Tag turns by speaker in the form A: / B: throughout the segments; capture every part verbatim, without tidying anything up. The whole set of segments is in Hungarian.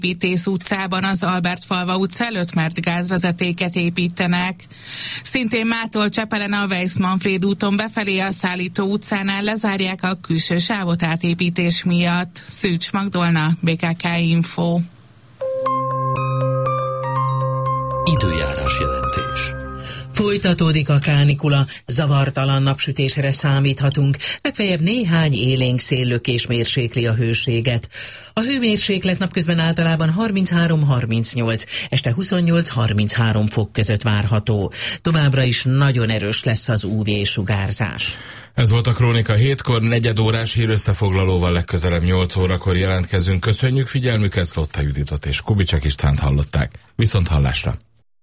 A: Vitéz utcában az Albertfalva utca előtt, mert gázvezetéket építenek. Szintén mától Csepelen a Weiss-Manfréd úton befelé a Szállító utcánál lezárják a külső sávot átépítés miatt. Szűcs Magdolna, bé ká ká Info.
B: Időjárás jelentés.
C: Folytatódik a kánikula, zavartalan napsütésre számíthatunk, legfeljebb néhány élénk széllökés mérsékli a hőséget. A hőmérséklet napközben általában harminchárom-harmincnyolc, este huszonnyolc-harminchárom fok között várható. Továbbra is nagyon erős lesz az ú vé-sugárzás.
D: Ez volt a Krónika hétkor, negyed órás hírösszefoglalóval legközelebb nyolc órakor jelentkezünk. Köszönjük figyelmüket, Szlotta Juditot és Kubicek Istvánt hallották. Viszont hallásra!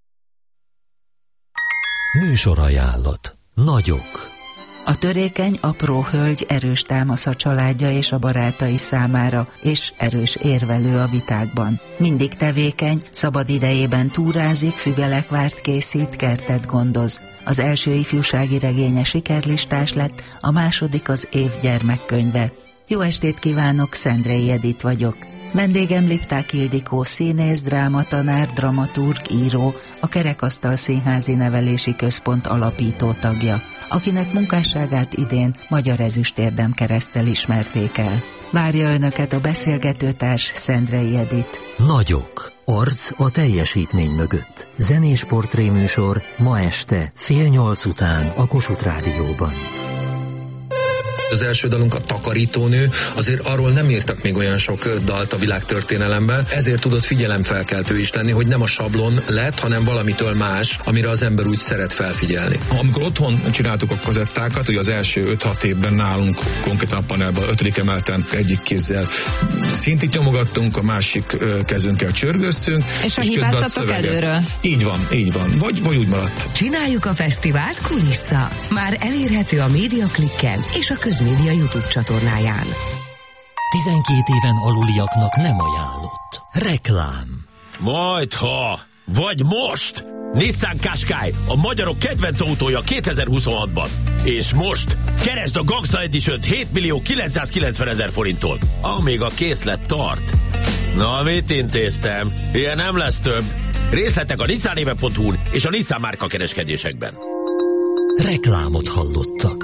B: Műsorajánlat. Nagyok.
E: A törékeny, apró hölgy erős támasz a családja és a barátai számára, és erős érvelő a vitákban. Mindig tevékeny, szabad idejében túrázik, fügelekvárt készít, kertet gondoz. Az első ifjúsági regénye sikerlistás lett, a második az év gyermekkönyve. Jó estét kívánok, Szendrei Edit vagyok. Vendégem Lipták Ildikó, színész, drámatanár, dramaturg, író, a Kerekasztal Színházi Nevelési Központ alapító tagja, akinek munkásságát idén Magyar Ezüstérdem kereszttel ismerték el. Várja Önöket a beszélgetőtárs, Szendrei Edit.
B: Nagyok. Arc a teljesítmény mögött. Zenés portréműsor ma este fél nyolc után a Kossuth Rádióban.
F: Az első dalunk a Takarítónő, azért arról nem írtak még olyan sok dalt a világtörténelemben, ezért tudott figyelemfelkeltő is lenni, hogy nem a sablon lett, hanem valamitől más, amire az ember úgy szeret felfigyelni.
G: Amikor otthon csináltuk a kazettákat, ugye az első öt-hat évben nálunk konkrétan a panelban ötödik emelten egyik kézzel szintit nyomogattunk, a másik kezünkkel csörgöztünk.
H: És, és a hibáztatok előről?
G: Így van, így van. Vagy, vagy úgy maradt.
I: Csináljuk a fesztivált kulissza. Már elérhető a Médiaklikken és a Közmédia YouTube csatornáján.
B: tizenkét éven aluliaknak nem ajánlott. Reklám.
J: Majdha! Vagy most! Nissan Qashqai, a magyarok kedvenc autója kétezer-huszonhatban. És most keresd a Gangsta Edition-t hét millió kilencszázkilencvenezer forinttól, amíg a készlet tart. Na, mit intéztem? Ilyen nem lesz több. Részletek a nissanéve pont hu-n és a Nissan márka kereskedésekben.
B: Reklámot hallottak.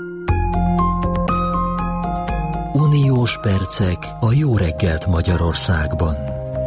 B: Uniós percek a jó reggelt Magyarországban.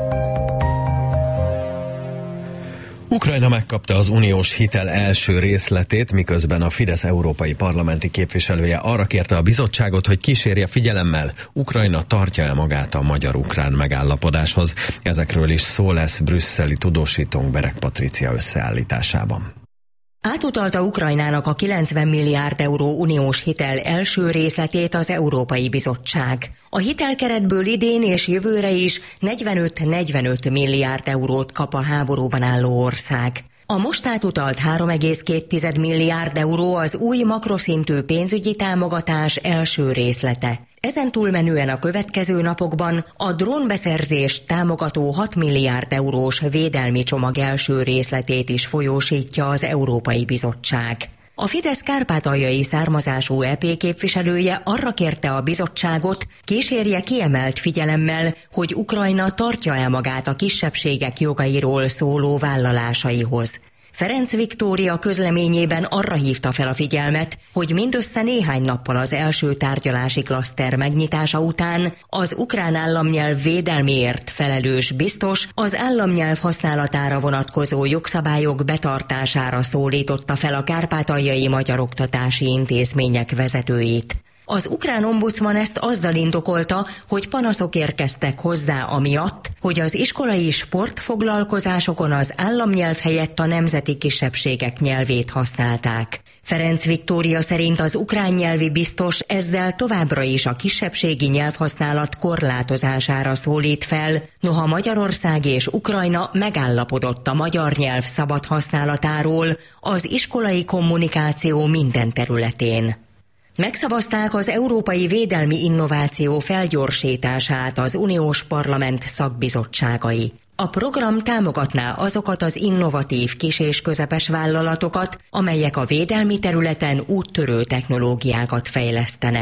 K: Ukrajna megkapta az uniós hitel első részletét, miközben a Fidesz európai parlamenti képviselője arra kérte a bizottságot, hogy kísérje figyelemmel, Ukrajna tartja-e magát a magyar-ukrán megállapodáshoz. Ezekről is szó lesz brüsszeli tudósítónk Berek Patricia összeállításában.
L: Átutalta Ukrajnának a kilencven milliárd euró uniós hitel első részletét az Európai Bizottság. A hitelkeretből idén és jövőre is negyvenöt-negyvenöt milliárd eurót kap a háborúban álló ország. A most átutalt három egész két milliárd euró az új makroszintű pénzügyi támogatás első részlete. Ezen túlmenően a következő napokban a drónbeszerzést támogató hat milliárd eurós védelmi csomag első részletét is folyósítja az Európai Bizottság. A Fidesz kárpátaljai származású é pé képviselője arra kérte a bizottságot, kísérje kiemelt figyelemmel, hogy Ukrajna tartja-e magát a kisebbségek jogairól szóló vállalásaihoz. Ferenc Viktória közleményében arra hívta fel a figyelmet, hogy mindössze néhány nappal az első tárgyalási klaszter megnyitása után az ukrán államnyelv védelméért felelős biztos az államnyelv használatára vonatkozó jogszabályok betartására szólította fel a kárpátaljai magyar oktatási intézmények vezetőit. Az ukrán ombudsman ezt azzal indokolta, hogy panaszok érkeztek hozzá amiatt, hogy az iskolai sportfoglalkozásokon az államnyelv helyett a nemzeti kisebbségek nyelvét használták. Ferenc Viktória szerint az ukrán nyelvi biztos ezzel továbbra is a kisebbségi nyelvhasználat korlátozására szólít fel, noha Magyarország és Ukrajna megállapodott a magyar nyelv szabad használatáról az iskolai kommunikáció minden területén. Megszavazták az Európai Védelmi Innováció felgyorsítását az uniós parlament szakbizottságai. A program támogatná azokat az innovatív kis- és közepes vállalatokat, amelyek a védelmi területen úttörő technológiákat fejlesztenek.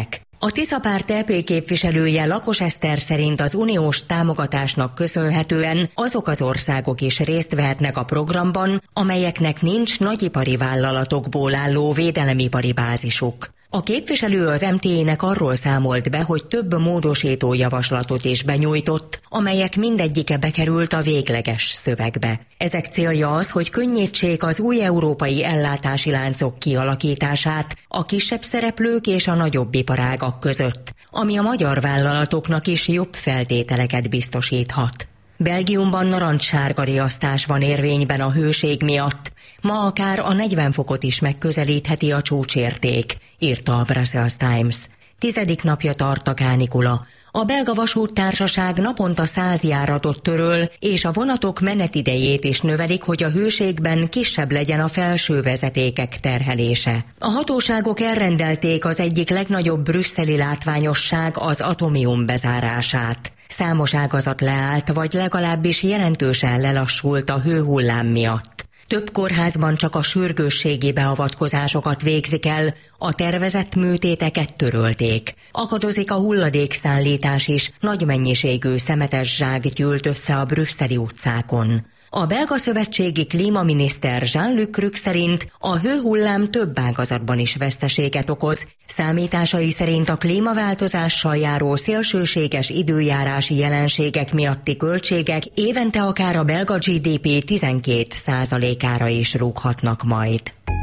L: A Tisza-párt é pé képviselője Lakos Eszter szerint az uniós támogatásnak köszönhetően azok az országok is részt vehetnek a programban, amelyeknek nincs nagyipari vállalatokból álló védelemipari bázisuk. A képviselő az em té é-nek arról számolt be, hogy több módosító javaslatot is benyújtott, amelyek mindegyike bekerült a végleges szövegbe. Ezek célja az, hogy könnyítsék az új európai ellátási láncok kialakítását a kisebb szereplők és a nagyobb iparágak között, ami a magyar vállalatoknak is jobb feltételeket biztosíthat. Belgiumban narancssárga riasztás van érvényben a hőség miatt. Ma akár a negyven fokot is megközelítheti a csúcsérték, írta a Brussels Times. Tizedik napja tart a kánikula. A belga vasúttársaság naponta száz járatot töröl, és a vonatok menetidejét is növelik, hogy a hőségben kisebb legyen a felső vezetékek terhelése. A hatóságok elrendelték az egyik legnagyobb brüsszeli látványosság, az Atomium bezárását. Számos ágazat leállt, vagy legalábbis jelentősen lelassult a hőhullám miatt. Több kórházban csak a sürgősségi beavatkozásokat végzik el, a tervezett műtéteket törölték. Akadozik a hulladékszállítás is, nagy mennyiségű szemetes zsák gyűlt össze a brüsszeli utcákon. A belga szövetségi klímaminiszter Jean-Luc Cruc szerint a hőhullám több ágazatban is veszteséget okoz. Számításai szerint a klímaváltozással járó szélsőséges időjárási jelenségek miatti költségek évente akár a belga gé dé pé tizenkét százalékára is rúghatnak majd.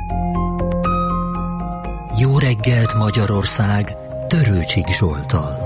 B: Jó reggelt Magyarország, Törőcsik Zsolttal.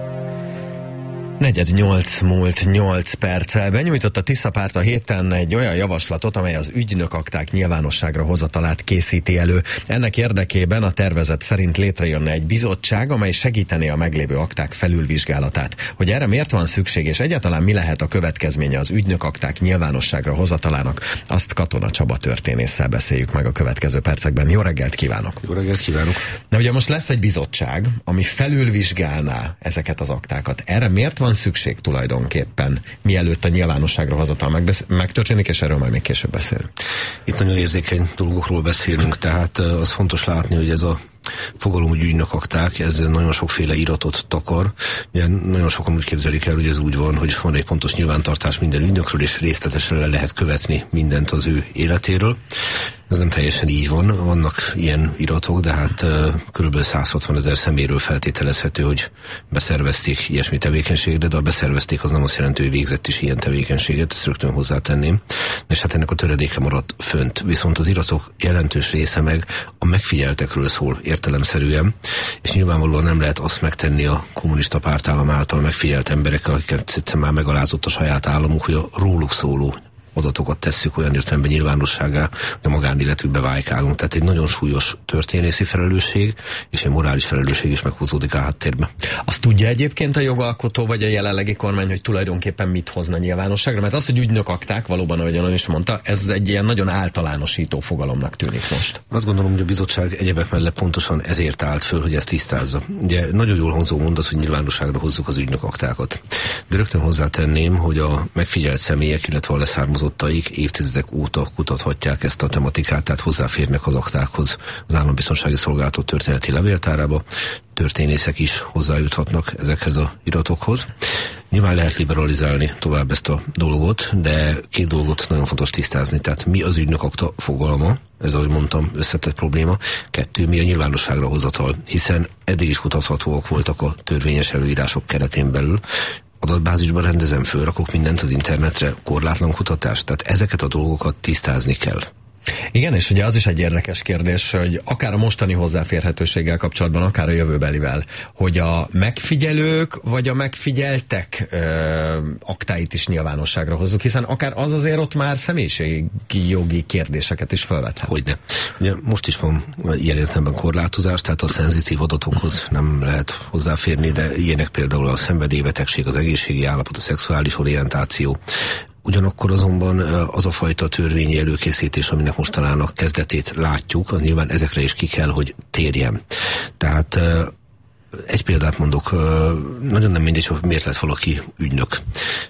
K: Negyed nyolc múlt nyolc perccel. Benyújtott a Tisza-párt a héten egy olyan javaslatot, amely az ügynökakták nyilvánosságra hozatalát készíti elő. Ennek érdekében a tervezet szerint létrejönne egy bizottság, amely segítené a meglévő akták felülvizsgálatát. Hogy erre miért van szükség, és egyáltalán mi lehet a következménye az ügynökakták nyilvánosságra hozatalának, azt Katona Csaba történésszel beszéljük meg a következő percekben. Jó reggelt kívánok!
M: Jó reggelt kívánok!
K: De ugye most lesz egy bizottság, ami felülvizsgálná ezeket az aktákat. Erre miért van szükség tulajdonképpen, mielőtt a nyilvánosságra hozatal megbesz- megtörténik, és erről majd még később beszélünk.
M: Itt nagyon érzékeny dolgokról beszélünk, tehát az fontos látni, hogy ez a fogalom, hogy ügynökakták, ez nagyon sokféle iratot takar. Ugye nagyon sokan úgy képzelik el, hogy ez úgy van, hogy van egy pontos nyilvántartás minden ügynökről, és részletesen le lehet követni mindent az ő életéről. Ez nem teljesen így van, vannak ilyen iratok, de hát uh, kb. száz hatvan ezer személyről feltételezhető, hogy beszervezték ilyesmi tevékenységre, de a beszervezték az nem azt jelenti, hogy végzett is ilyen tevékenységet, ezt rögtön hozzátenném. És hát ennek a töredéke maradt fönt. Viszont az iratok jelentős része meg a megfigyeltekről szól értelemszerűen, és nyilvánvalóan nem lehet azt megtenni a kommunista pártállam által megfigyelt emberekkel, akiket egyszerűen már megalázott a saját államuk, hogy a róluk szóló adatokat tesszük olyan értelemben nyilvánosságá, hogy a magánéletükbe vájkálunk. Tehát egy nagyon súlyos történészi felelősség, és egy morális felelősség is meghúzódik a háttérbe.
K: Azt tudja egyébként a jogalkotó vagy a jelenlegi kormány, hogy tulajdonképpen mit hozna nyilvánosságra? Mert az, hogy ügynökakták, valóban, ahogy ön is mondta, ez egy ilyen nagyon általánosító fogalomnak tűnik most.
M: Azt gondolom, hogy a bizottság egyebek mellett pontosan ezért állt föl, hogy ezt tisztázza. Ugye nagyon jól hangzó mondat, hogy nyilvánosságra hozzuk az ügynökaktákat. De rögtön hozzátenném, hogy a megfigyelt személyek, illetve a leszármazottaik évtizedek óta kutathatják ezt a tematikát, tehát hozzáférnek az aktákhoz, az Állambiztonsági Szolgálat történeti levéltárába. Történészek is hozzájuthatnak ezekhez a iratokhoz. Nyilván lehet liberalizálni tovább ezt a dolgot, de két dolgot nagyon fontos tisztázni. Tehát mi az ügynökakta fogalma, ez ahogy mondtam összetett probléma. Kettő, mi a nyilvánosságra hozatal, hiszen eddig is kutathatóak voltak a törvényes előírások keretén belül. Adatbázisban rendezem, fölrakok mindent az internetre, korlátlan kutatást, tehát ezeket a dolgokat tisztázni kell.
K: Igen, és ugye az is egy érdekes kérdés, hogy akár a mostani hozzáférhetőséggel kapcsolatban, akár a jövőbelivel, hogy a megfigyelők vagy a megfigyeltek ö, aktáit is nyilvánosságra hozzuk, hiszen akár az azért ott már személyiségi jogi kérdéseket is felvethet.
M: Hogyne. Ugye most is van ilyen értelemben korlátozás, tehát a szenzitív adatokhoz nem lehet hozzáférni, de ilyenek például a szenvedélybetegség, az egészségi állapot, a szexuális orientáció. Ugyanakkor azonban az a fajta törvényi előkészítés, aminek most talán a kezdetét látjuk, az nyilván ezekre is ki kell, hogy térjen. Tehát egy példát mondok, nagyon nem mindegy, hogy miért lett valaki ügynök.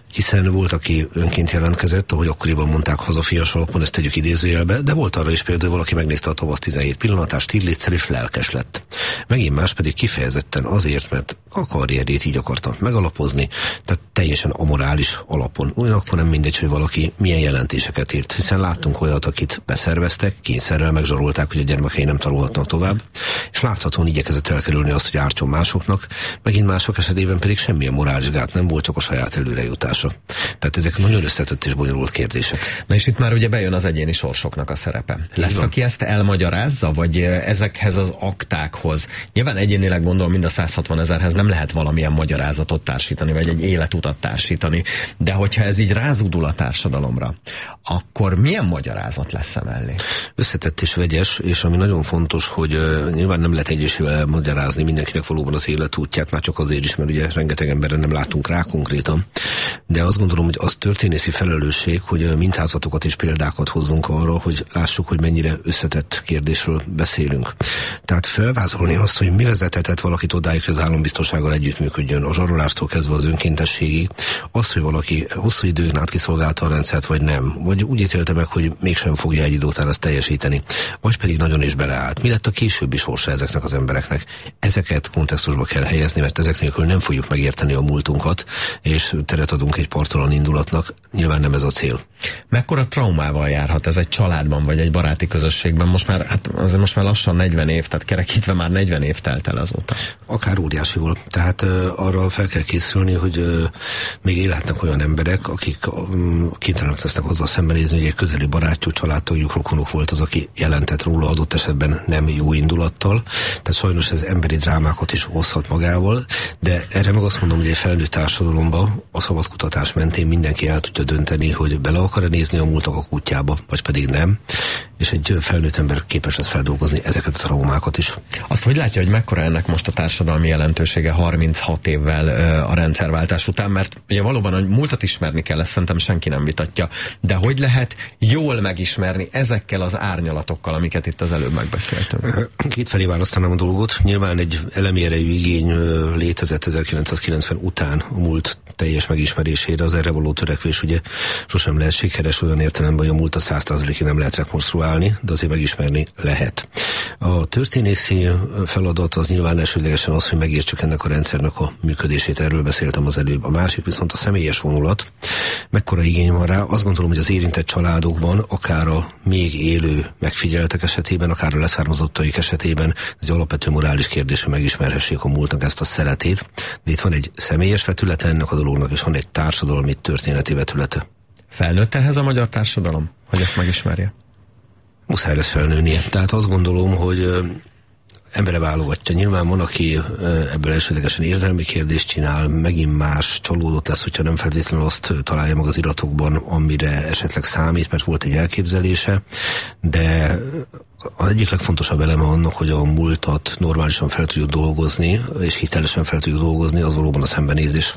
M: hiszen volt, aki önként jelentkezett, ahogy akkoriban mondták, hazafias alapon, ezt tegyük idézőjelbe, de volt arra is például, valaki megnézte a tavasz tizenhét pillanatás Stirlitzsel és lelkes lett. Megint más pedig kifejezetten azért, mert a karrierjét így akarta megalapozni, tehát teljesen amorális alapon. Ugyanakkor nem mindegy, hogy valaki milyen jelentéseket írt, hiszen láttunk olyat, akit beszerveztek, kényszerrel megzsarolták, hogy a gyermekei nem tanulhatnak tovább, és láthatóan igyekezett elkerülni azt, hogy ártson másoknak, megint mások esetében pedig semmilyen morális gát nem volt, csak a saját előrejutása. Tehát ezek nagyon összetett és bonyolult kérdések.
K: Na és itt már ugye bejön az egyéni sorsoknak a szerepe. Lesz, igen, aki ezt elmagyarázza, vagy ezekhez az aktákhoz? Nyilván egyénileg gondolom, mind a száz hatvan ezerhez nem lehet valamilyen magyarázatot társítani, vagy egy életutat társítani, de hogyha ez így rázúdul a társadalomra, akkor milyen magyarázat lesz emellé?
M: Összetett és vegyes, és ami nagyon fontos, hogy uh, nyilván nem lehet egyesével elmagyarázni mindenkinek valóban az életútját, már csak azért is, mert ugye rengeteg emberre nem látunk rá konkrétan, de azt gondolom, hogy az történészi felelősség, hogy mintázatokat és példákat hozzunk arra, hogy lássuk, hogy mennyire összetett kérdésről beszélünk. Tehát felvázolni azt, hogy mi vezethetett valakit odáig, hogy az állambiztonsággal együttműködjön, a zsarolástól kezdve az önkéntességig, az, hogy valaki hosszú időn át kiszolgálta a rendszert, vagy nem, vagy úgy ítélte meg, hogy mégsem fogja egy idő után ezt teljesíteni, vagy pedig nagyon is beleállt. Mi lett a későbbi sorsa ezeknek az embereknek? Ezeket kontextusba kell helyezni, mert ezek nélkül nem fogjuk megérteni a múltunkat, és teret adunk egy partalan indulatnak. Nyilván nem ez a cél.
K: Mekkora traumával járhat ez egy családban, vagy egy baráti közösségben? Most már, hát azért most már lassan negyven év, tehát kerekítve már negyven év telt el azóta.
M: Akár óriásival. Tehát uh, arra fel kell készülni, hogy uh, még élhetnek olyan emberek, akik um, kénytelenek lesznek azzal szembenézni, hogy egy közeli barátjuk, családtagjuk, rokonuk volt az, aki jelentett róla adott esetben nem jó indulattal. Tehát sajnos ez emberi drámákat is hozhat magával, de erre meg azt mondom, hogy egy felnőtt társadalomban a szabadkutatás mentén mindenki el tudja dönteni, hogy bele akar-e nézni a múltak a kutyába, vagy pedig nem, és egy felnőtt ember képes lesz feldolgozni ezeket a traumákat is.
K: Azt hogy látja, hogy mekkora ennek most a társadalmi jelentősége harminchat évvel a rendszerváltás után, mert ugye valóban a múltat ismerni kell, ezt szerintem senki nem vitatja, de hogy lehet jól megismerni ezekkel az árnyalatokkal, amiket itt az előbb megbeszéltünk?
M: Kétfelé választanám a dolgot. Nyilván egy elemi erejű igény létezett ezerkilencszázkilencven után a múlt teljes megismerésére, az erre való törekvés ugye sosem lehet sikeres olyan értelemben, hogy a múlt a száz százalékig nem lehet rekonstruálni, de azért megismerni lehet. A történészi feladat az nyilván elsődlegesen az, hogy megértsük ennek a rendszernek a működését, erről beszéltem az előbb. A másik viszont a személyes vonulat. Mekkora igény van rá? Azt gondolom, hogy az érintett családokban, akár a még élő megfigyeltek esetében, akár a leszármazottaik esetében, ez egy alapvető morális kérdés, hogy megismerhessék a múltnak ezt a szeletét. De itt van egy személyes vetülete ennek a dolognak, és van egy társadalmi történeti vetülete.
K: Felnőtt ehhez a magyar társadalom, hogy ezt megismerje?
M: Muszáj lesz felnőnie. Tehát azt gondolom, hogy embere válogatja. Nyilván van, aki ebből elsődlegesen érzelmi kérdést csinál, megint más, csalódott lesz, hogyha nem feltétlenül azt találja meg az iratokban, amire esetleg számít, mert volt egy elképzelése, de az egyik legfontosabb eleme annak, hogy a múltat normálisan fel tudjuk dolgozni, és hitelesen fel tudjuk dolgozni, az valóban a szembenézés.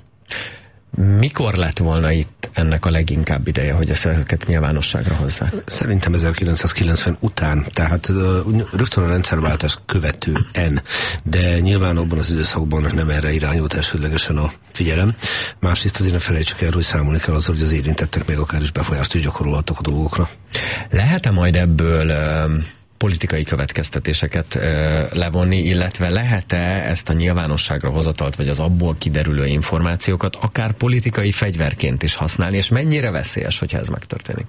K: Mikor lett volna itt ennek a leginkább ideje, hogy ezeket nyilvánosságra hozzák?
M: Szerintem ezerkilencszázkilencven után, tehát rögtön a rendszerváltás követően, de nyilván abban az időszakban nem erre irányult elsődlegesen a figyelem. Másrészt azért ne felejtsük el, hogy számolni kell azzal, hogy az érintettek még akár is befolyást is gyakorolhattak a dolgokra.
K: Lehet-e majd ebből uh... politikai következtetéseket ö, levonni, illetve lehet-e ezt a nyilvánosságra hozatalt, vagy az abból kiderülő információkat akár politikai fegyverként is használni, és mennyire veszélyes, hogyha ez megtörténik?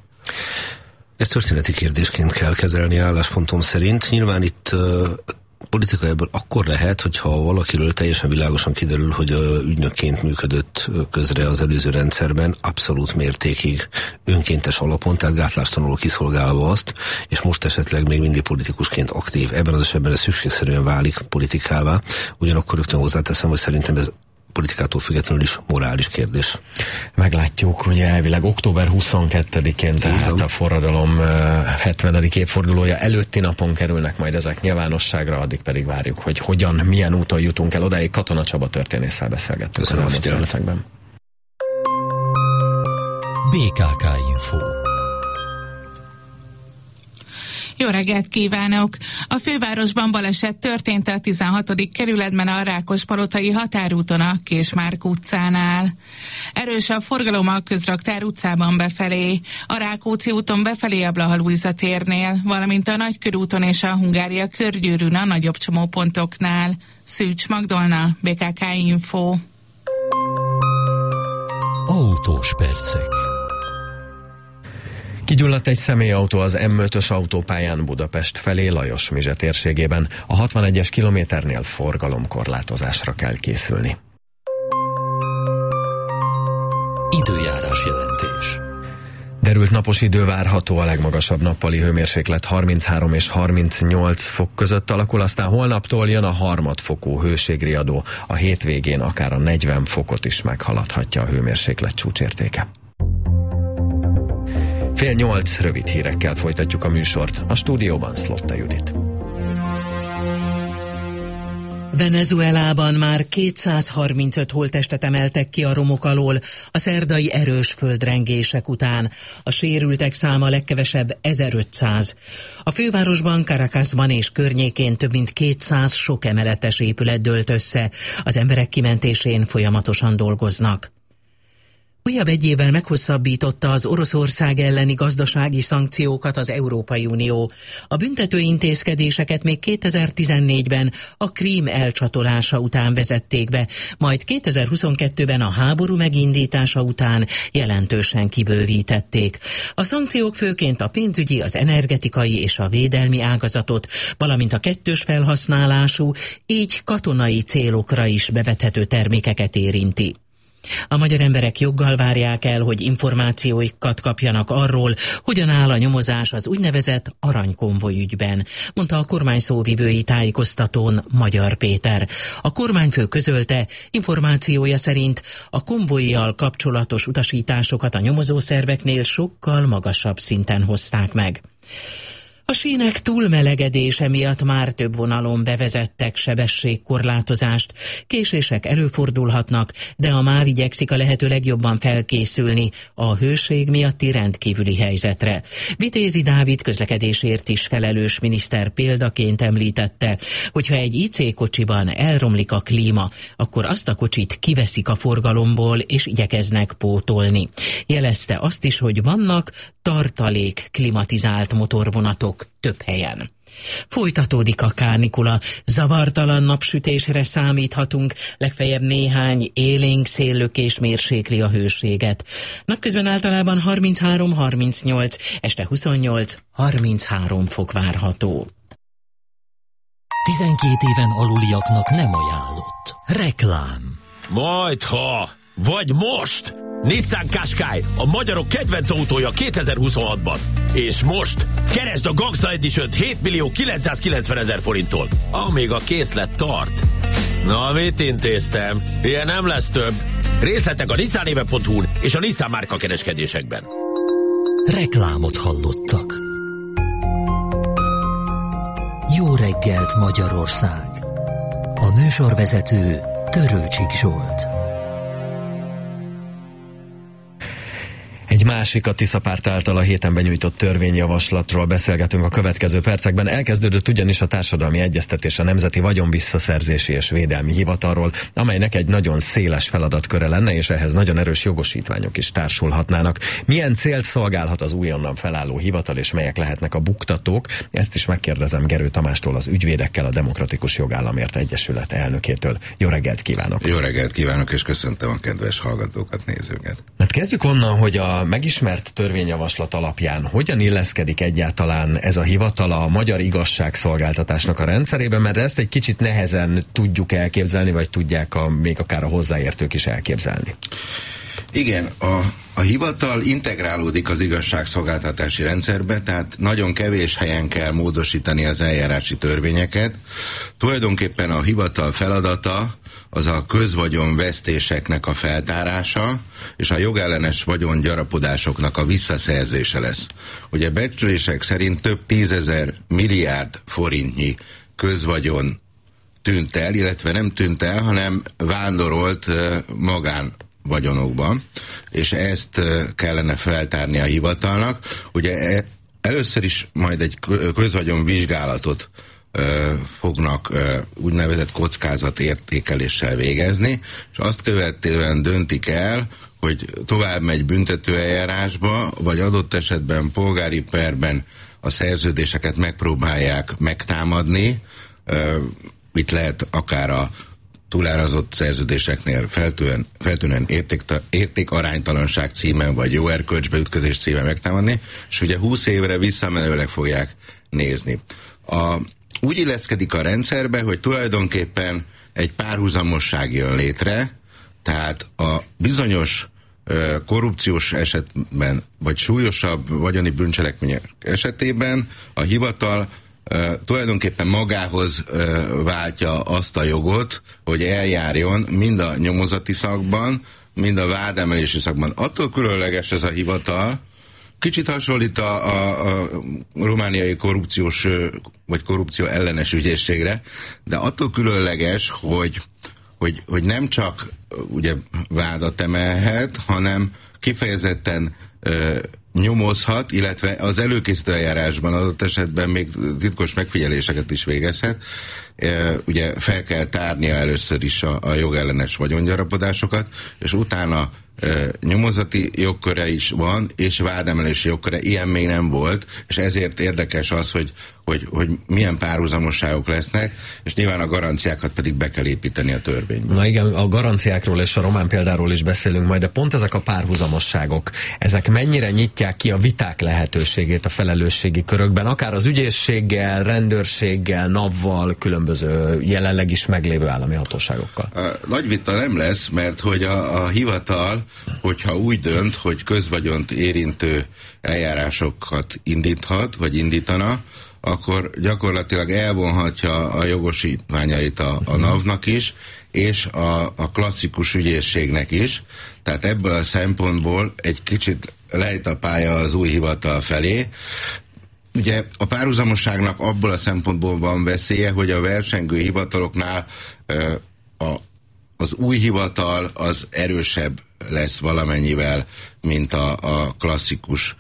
M: Ezt történeti kérdésként kell kezelni álláspontom szerint. Nyilván itt ö, politika ebből akkor lehet, hogyha valakiről teljesen világosan kiderül, hogy ügynökként működött közre az előző rendszerben, abszolút mértékig önkéntes alapon, tehát gátlástalanul kiszolgálva azt, és most esetleg még mindig politikusként aktív. Ebben az esetben ez szükségszerűen válik politikává. Ugyanakkor rögtön hozzáteszem, hogy szerintem ez politikától függetlenül is morális kérdés.
K: Meglátjuk, hogy elvileg október huszonkettedikén, tehát a forradalom hetvenedik évfordulója előtti napon kerülnek majd ezek nyilvánosságra, addig pedig várjuk, hogy hogyan, milyen úton jutunk el odáig. Katona Csaba történésszel beszélgettünk az elmúlt percekben.
B: bé ká ká Info.
A: Jó reggelt kívánok! A fővárosban baleset történt a tizenhatodik kerületben a Rákospalotai határúton a Késmárk utcánál. Erős a forgalom a Közraktár utcában befelé, a Rákóczi úton befelé a Blaha Lujza térnél, valamint a Nagykörúton és a Hungária körgyűrűn a nagyobb csomópontoknál. Szűcs Magdolna, bé ká ká Info.
B: Autós percek.
K: Kigyulladt egy személyautó az em ötös autópályán Budapest felé Lajos-Mizse térségében. A hatvanegyes kilométernél forgalomkorlátozásra kell készülni.
B: Időjárás jelentés.
K: Derült napos idő várható, a legmagasabb nappali hőmérséklet harminchárom és harmincnyolc fok között alakul, aztán holnaptól jön a harmadfokú hőségriadó, a hétvégén akár a negyven fokot is meghaladhatja a hőmérséklet csúcsértéke. Fél nyolc, rövid hírekkel folytatjuk a műsort. A stúdióban Szlotta Judit.
C: Venezuelában már kétszázharmincöt holttestet emeltek ki a romok alól a szerdai erős földrengések után. A sérültek száma legkevesebb ezerötszáz. A fővárosban, Caracasban és környékén több mint kétszáz sok emeletes épület dőlt össze. Az emberek kimentésén folyamatosan dolgoznak. Újabb egy évvel meghosszabbította az Oroszország elleni gazdasági szankciókat az Európai Unió. A büntető intézkedéseket még kétezer-tizennégyben a Krím elcsatolása után vezették be, majd kétezer-huszonkettőben a háború megindítása után jelentősen kibővítették. A szankciók főként a pénzügyi, az energetikai és a védelmi ágazatot, valamint a kettős felhasználású, így katonai célokra is bevethető termékeket érinti. A magyar emberek joggal várják el, hogy információikat kapjanak arról, hogyan áll a nyomozás az úgynevezett aranykonvoj ügyben, mondta a kormány szóvivői tájékoztatón Magyar Péter. A kormányfő közölte, információja szerint a konvojjal kapcsolatos utasításokat a nyomozószerveknél sokkal magasabb szinten hozták meg. A sínek túlmelegedése miatt már több vonalon bevezettek sebességkorlátozást. Késések előfordulhatnak, de a MÁV igyekszik a lehető legjobban felkészülni a hőség miatti rendkívüli helyzetre. Vitézi Dávid közlekedésért is felelős miniszter példaként említette, hogyha egy í cé kocsiban elromlik a klíma, akkor azt a kocsit kiveszik a forgalomból és igyekeznek pótolni. Jelezte azt is, hogy vannak tartalék klimatizált motorvonatok több helyen. Folytatódik a kánikula, zavartalan napsütésre számíthatunk, legfeljebb néhány élénk széllökés mérsékli a hőséget. Napközben általában harminchárom harmincnyolc, este huszonnyolc harminchárom fok várható.
B: tizenkét éven aluliaknak nem ajánlott. Reklám.
J: Majdha, vagy most! Nissan Qashqai, a magyarok kedvenc autója kétezer-huszonhatban. És most keresd a Gangsta Edition-t hét millió kilencszázkilencvenezer forinttól, amíg a készlet tart. Na, mit intéztem? Ilyen nem lesz több. Részletek a nissanéve pont hu-n és a Nissan márka kereskedésekben.
B: Reklámot hallottak. Jó reggelt, Magyarország! A műsorvezető Törőcsik Zsolt.
K: Egy másik a Tiszapárt által a héten benyújtott törvényjavaslatról beszélgetünk a következő percekben. Elkezdődött ugyanis a társadalmi egyeztetés a Nemzeti Vagyonvisszaszerzési és Védelmi Hivatalról, amelynek egy nagyon széles feladatköre lenne, és ehhez nagyon erős jogosítványok is társulhatnának. Milyen célt szolgálhat az újonnan felálló hivatal, és melyek lehetnek a buktatók? Ezt is megkérdezem Gerő Tamástól, az Ügyvédekkel a Demokratikus Jogállamért Egyesület elnökétől. Jó reggelt kívánok!
N: Jó reggelt kívánok, és köszöntöm a kedves hallgatókat, nézőket!
K: Hát kezdjük onnan, hogy a megismert törvényjavaslat alapján hogyan illeszkedik egyáltalán ez a hivatal a magyar igazságszolgáltatásnak a rendszerében, mert ezt egy kicsit nehezen tudjuk elképzelni, vagy tudják a, még akár a hozzáértők is elképzelni.
N: Igen, a, a hivatal integrálódik az igazságszolgáltatási rendszerbe, tehát nagyon kevés helyen kell módosítani az eljárási törvényeket. Tulajdonképpen a hivatal feladata az a közvagyon vesztéseknek a feltárása, és a jogellenes vagyongyarapodásoknak a visszaszerzése lesz. Ugye becslések szerint több tízezer milliárd forintnyi közvagyon tűnt el, illetve nem tűnt el, hanem vándorolt magán vagyonokban, és ezt kellene feltárni a hivatalnak. Ugye először is majd egy közvagyon vizsgálatot ö, fognak ö, úgynevezett kockázatértékeléssel végezni, és azt követően döntik el, hogy tovább megy büntetőeljárásba, vagy adott esetben polgári perben a szerződéseket megpróbálják megtámadni. Itt lehet akár a túlárazott szerződéseknél feltűnően, feltűnően érték, értékaránytalanság címen, vagy jó erkölcsbe ütközés címen megtámadni, és ugye húsz évre visszamenőleg fogják nézni. A, úgy illeszkedik a rendszerbe, hogy tulajdonképpen egy párhuzamosság jön létre, tehát a bizonyos korrupciós esetben, vagy súlyosabb vagyoni bűncselekmények esetében a hivatal uh, tulajdonképpen magához uh, váltja azt a jogot, hogy eljárjon mind a nyomozati szakban, mind a vádemelési szakban. Attól különleges ez a hivatal, kicsit hasonlít a, a, a romániai korrupciós, vagy korrupció ellenes ügyészségre, de attól különleges, hogy Hogy, hogy nem csak ugye vádat emelhet, hanem kifejezetten ö, nyomozhat, illetve az előkészítő eljárásban adott esetben még titkos megfigyeléseket is végezhet. E, ugye fel kell tárnia először is a, a jogellenes vagyongyarapodásokat, és utána e, nyomozati jogköre is van, és vádemelési jogköre. Ilyen még nem volt, és ezért érdekes az, hogy Hogy, hogy milyen párhuzamosságok lesznek, és nyilván a garanciákat pedig be kell építeni a törvénybe.
K: Na igen, a garanciákról és a román példáról is beszélünk majd, de pont ezek a párhuzamosságok, ezek mennyire nyitják ki a viták lehetőségét a felelősségi körökben, akár az ügyészséggel, rendőrséggel, NAV-val, különböző jelenleg is meglévő állami hatóságokkal?
N: A nagy vita nem lesz, mert hogy a, a hivatal, hogyha úgy dönt, hogy közvagyont érintő eljárásokat indíthat, vagy indítana, akkor gyakorlatilag elvonhatja a jogosítványait a, a NAV-nak is, és a, a klasszikus ügyészségnek is. Tehát ebből a szempontból egy kicsit lejt a pálya az új hivatal felé. Ugye a párhuzamosságnak abból a szempontból van veszélye, hogy a versengő hivataloknál a, az új hivatal az erősebb lesz valamennyivel, mint a, a klasszikus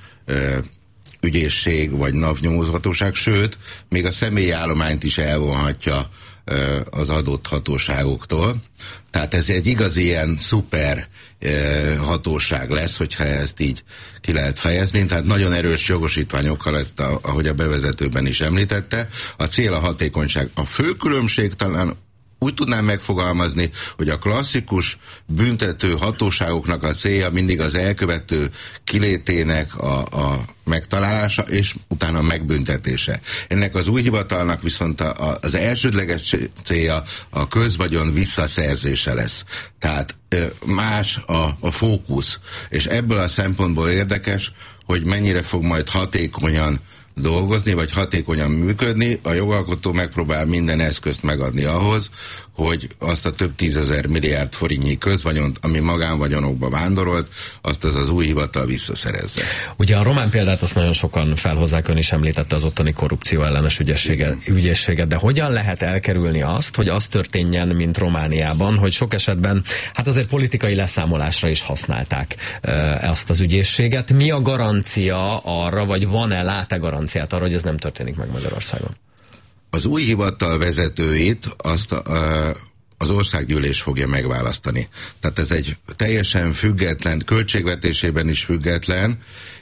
N: ügyészség vagy NAV nyomozhatóság, sőt, még a személyi állományt is elvonhatja ö, az adott hatóságoktól. Tehát ez egy igazi ilyen szuper ö, hatóság lesz, hogyha ezt így ki lehet fejezni. Tehát nagyon erős jogosítványokkal, ezt a, ahogy a bevezetőben is említette. A cél a hatékonyság. A fő különbség talán úgy tudnám megfogalmazni, hogy a klasszikus büntető hatóságoknak a célja mindig az elkövető kilétének a, a megtalálása, és utána a megbüntetése. Ennek az új hivatalnak viszont a, a, az elsődleges célja a közvagyon visszaszerzése lesz. Tehát más a, a fókusz. És ebből a szempontból érdekes, hogy mennyire fog majd hatékonyan dolgozni, vagy hatékonyan működni. A jogalkotó megpróbál minden eszközt megadni ahhoz, hogy azt a több tízezer milliárd forintnyi közvagyont, ami magánvagyonokba vándorolt, azt az az új hivatal visszaszerezze.
K: Ugye a román példát azt nagyon sokan felhozzák, ön is említette az ottani korrupció ellenes ügyészséget, de hogyan lehet elkerülni azt, hogy az történjen, mint Romániában, hogy sok esetben, hát azért politikai leszámolásra is használták e, ezt az ügyészséget. Mi a garancia arra, vagy van-e, lát-e garanciát arra, hogy ez nem történik meg Magyarországon?
N: Az új hivatal vezetőit azt a, az országgyűlés fogja megválasztani. Tehát ez egy teljesen független, költségvetésében is független,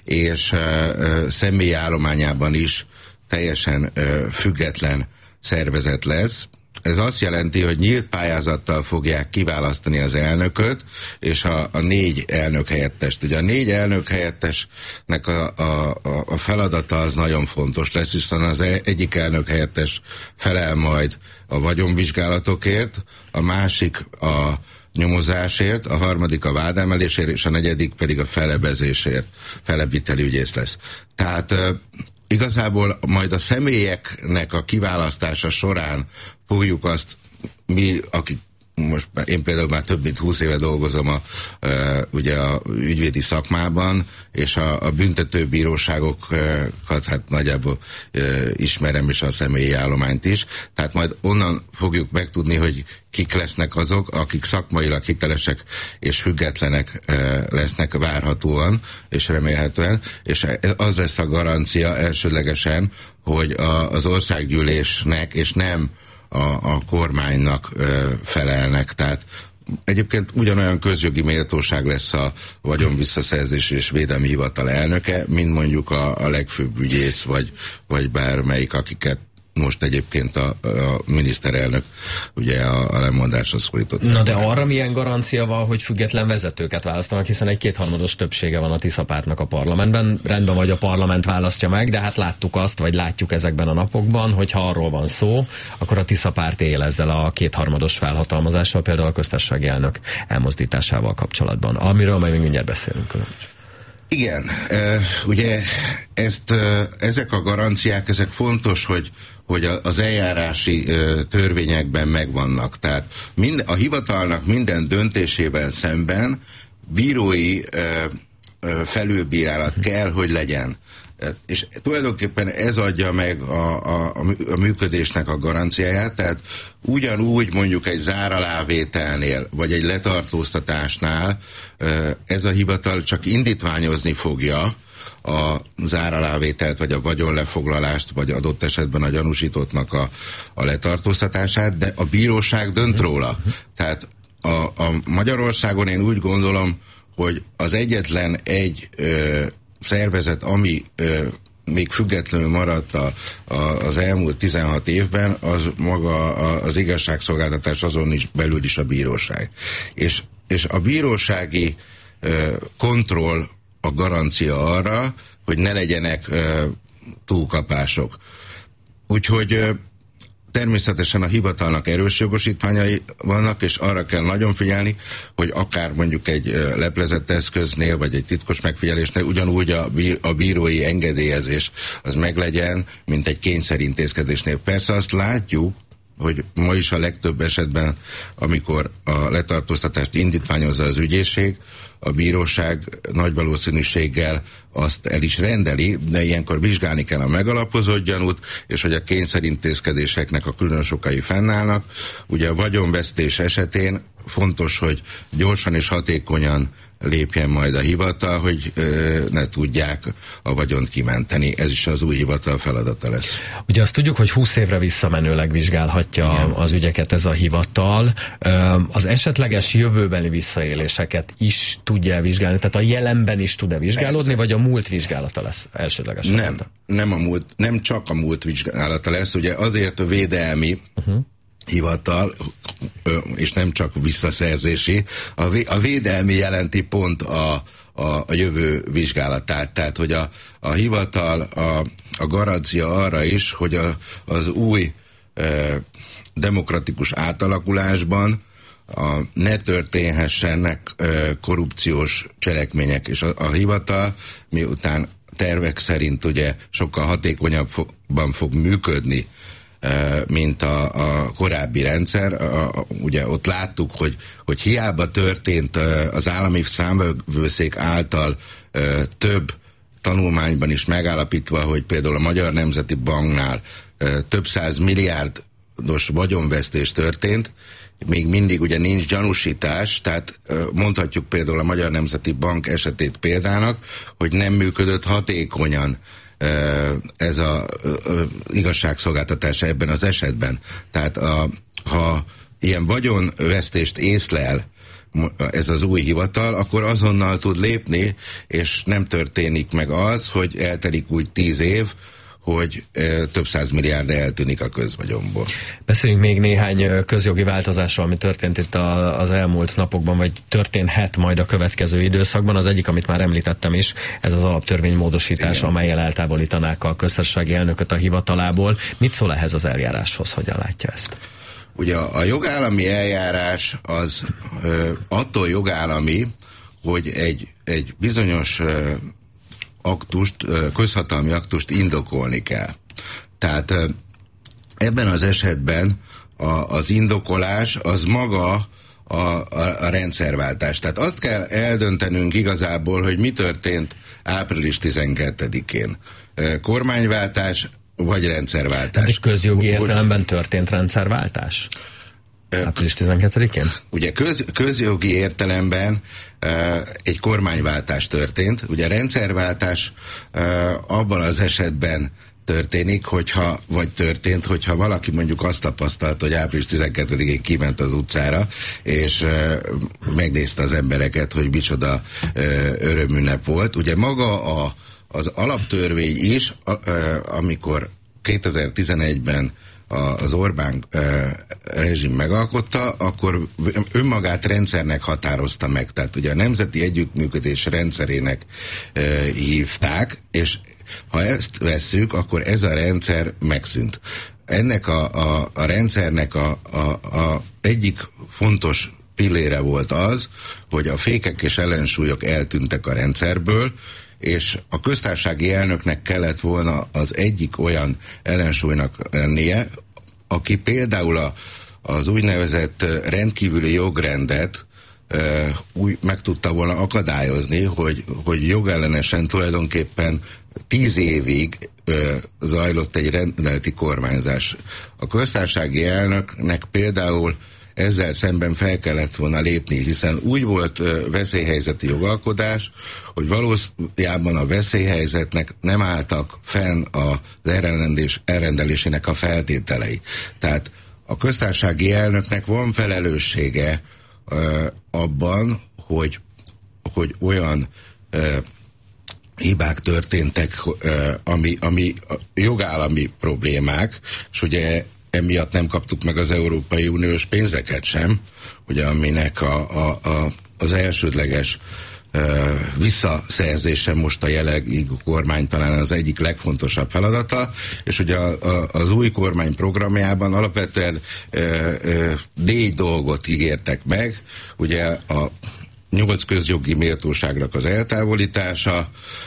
N: és uh, személyi állományában is teljesen uh, független szervezet lesz. Ez azt jelenti, hogy nyílt pályázattal fogják kiválasztani az elnököt, és a, a négy elnök helyettest. Ugye a négy elnök helyettesnek a, a, a feladata az nagyon fontos lesz, hiszen az egyik elnök helyettes felel majd a vagyonvizsgálatokért, a másik a nyomozásért, a harmadik a vádemelésért, és a negyedik pedig a felebezésért, felebviteli ügyész lesz. Tehát igazából majd a személyeknek a kiválasztása során fogjuk azt mi, akik most én például már több mint húsz éve dolgozom a, ugye a ügyvédi szakmában, és a, a büntetőbíróságokat hát nagyjából ismerem, és a személyi állományt is. Tehát majd onnan fogjuk megtudni, hogy kik lesznek azok, akik szakmailag hitelesek és függetlenek lesznek várhatóan, és remélhetően, és az lesz a garancia elsődlegesen, hogy a, az országgyűlésnek, és nem a, a kormánynak ö, felelnek. Tehát egyébként ugyanolyan közjogi méltóság lesz a vagyonvisszaszerzés és védelmi hivatal elnöke, mint mondjuk a, a legfőbb ügyész, vagy, vagy bármelyik, akiket most egyébként a, a miniszterelnök ugye a, a lemondásra szólított.
K: Na de arra milyen garancia van, hogy független vezetőket választanak, hiszen egy kétharmados többsége van a Tisza pártnak a parlamentben. Rendben, vagy a parlament választja meg, de hát láttuk azt, vagy látjuk ezekben a napokban, hogy ha arról van szó, akkor a Tisza párt él ezzel a kétharmados felhatalmazással, például a köztársasági elnök elmozdításával kapcsolatban. Amiről majd még mindjárt beszélünk különben.
N: Igen, ugye ezt, ezek a garanciák, ezek fontos, hogy, hogy az eljárási törvényekben megvannak. Tehát mind, a hivatalnak minden döntésével szemben bírói felülbírálat kell, hogy legyen. És tulajdonképpen ez adja meg a, a, a működésnek a garanciáját, tehát ugyanúgy mondjuk egy záralávételnél, vagy egy letartóztatásnál ez a hivatal csak indítványozni fogja a záralávételt, vagy a vagyonlefoglalást, vagy adott esetben a gyanúsítottnak a, a letartóztatását, de a bíróság dönt róla. Tehát a, a Magyarországon én úgy gondolom, hogy az egyetlen egy ö, szervezet, ami ö, még függetlenül maradt a, a, az elmúlt tizenhat évben, az maga a, az igazságszolgáltatás, azon is belül is a bíróság. És, és a bírósági ö, kontroll a garancia arra, hogy ne legyenek ö, túlkapások. Úgyhogy ö, természetesen a hivatalnak erős jogosítványai vannak, és arra kell nagyon figyelni, hogy akár mondjuk egy leplezett eszköznél, vagy egy titkos megfigyelésnél ugyanúgy a, bí- a bírói engedélyezés az meglegyen, mint egy kényszerintézkedésnél. Persze azt látjuk, hogy ma is a legtöbb esetben, amikor a letartóztatást indítványozza az ügyészség, a bíróság nagy valószínűséggel azt el is rendeli, de ilyenkor vizsgálni kell a megalapozott gyanút, és hogy a kényszerintézkedéseknek a különös okai fennállnak. Ugye a vagyonvesztés esetén fontos, hogy gyorsan és hatékonyan lépjen majd a hivatal, hogy ö, ne tudják a vagyont kimenteni. Ez is az új hivatal feladata lesz.
K: Ugye azt tudjuk, hogy húsz évre visszamenőleg vizsgálhatja Igen. az ügyeket ez a hivatal. Az esetleges jövőbeni visszaéléseket is tudja vizsgálni? Tehát a jelenben is tud-e vizsgálódni, Persze. vagy a múlt vizsgálata lesz elsődleges?
N: Nem, nem, a múlt, nem csak a múlt vizsgálata lesz. Ugye azért a védelmi uh-huh. hivatal, és nem csak visszaszerzési, a, vé, a védelmi jelenti pont a, a, a jövő vizsgálatát. Tehát, hogy a, a hivatal a, a garancia arra is, hogy a, az új e, demokratikus átalakulásban a, ne történhessenek e, korrupciós cselekmények, és a, a hivatal miután tervek szerint ugye sokkal hatékonyabban fog működni, mint a, a korábbi rendszer. A, a, ugye ott láttuk, hogy, hogy hiába történt az állami számvevőszék által több tanulmányban is megállapítva, hogy például a Magyar Nemzeti Banknál több száz milliárdos vagyonvesztés történt, még mindig ugye nincs gyanúsítás, tehát mondhatjuk például a Magyar Nemzeti Bank esetét példának, hogy nem működött hatékonyan ez a igazságszolgáltatás ebben az esetben. Tehát a, ha ilyen vagyonvesztést észlel ez az új hivatal, akkor azonnal tud lépni, és nem történik meg az, hogy eltelik úgy tíz év, hogy e, több száz milliárd eltűnik a közvagyonból.
K: Beszéljünk még néhány közjogi változásról, ami történt itt a, az elmúlt napokban, vagy történhet majd a következő időszakban. Az egyik, amit már említettem is, ez az alaptörvény módosítás, amellyel eltávolítanák a köztársasági elnököt a hivatalából. Mit szól ehhez az eljáráshoz? Hogyan látja ezt?
N: Ugye a, a jogállami eljárás az ö, attól jogállami, hogy egy, egy bizonyos ö, aktust, közhatalmi aktust indokolni kell. Tehát ebben az esetben a, az indokolás az maga a, a, a rendszerváltás. Tehát azt kell eldöntenünk igazából, hogy mi történt április tizenkettedikén. Kormányváltás vagy rendszerváltás.
K: Hát közjogi értelemben történt rendszerváltás? április tizenkettedikén?
N: Ugye köz, közjogi értelemben uh, egy kormányváltás történt. Ugye rendszerváltás uh, abban az esetben történik, hogyha, vagy történt, hogyha valaki mondjuk azt tapasztalta, hogy április tizenkettedikén kiment az utcára, és uh, megnézte az embereket, hogy micsoda uh, örömünnep volt. Ugye maga a, az alaptörvény is, uh, amikor kétezer-tizenegyben az Orbán uh, rezsim megalkotta, akkor önmagát rendszernek határozta meg. Tehát ugye a nemzeti együttműködés rendszerének uh, hívták, és ha ezt vesszük, akkor ez a rendszer megszűnt. Ennek a, a, a rendszernek a, a, a egyik fontos pillére volt az, hogy a fékek és ellensúlyok eltűntek a rendszerből, és a köztársasági elnöknek kellett volna az egyik olyan ellensúlynak lennie, aki például a, az úgynevezett rendkívüli jogrendet uh, úgy meg tudta volna akadályozni, hogy, hogy jogellenesen tulajdonképpen tíz évig uh, zajlott egy rendeleti kormányzás. A köztársasági elnöknek például ezzel szemben fel kellett volna lépni, hiszen úgy volt uh, veszélyhelyzeti jogalkodás, hogy valójában a veszélyhelyzetnek nem álltak fenn az elrendelés, elrendelésének a feltételei. Tehát a köztársasági elnöknek van felelőssége uh, abban, hogy, hogy olyan uh, hibák történtek, uh, ami, ami jogállami problémák, és ugye emiatt nem kaptuk meg az Európai Uniós pénzeket sem, ugye aminek a, a, a, az elsődleges uh, visszaszerzése most a jelenlegi kormány talán az egyik legfontosabb feladata, és ugye a, a, az új kormány programjában alapvetően uh, uh, négy dolgot ígértek meg, ugye a nyolc közjogi méltóságnak az eltávolítása,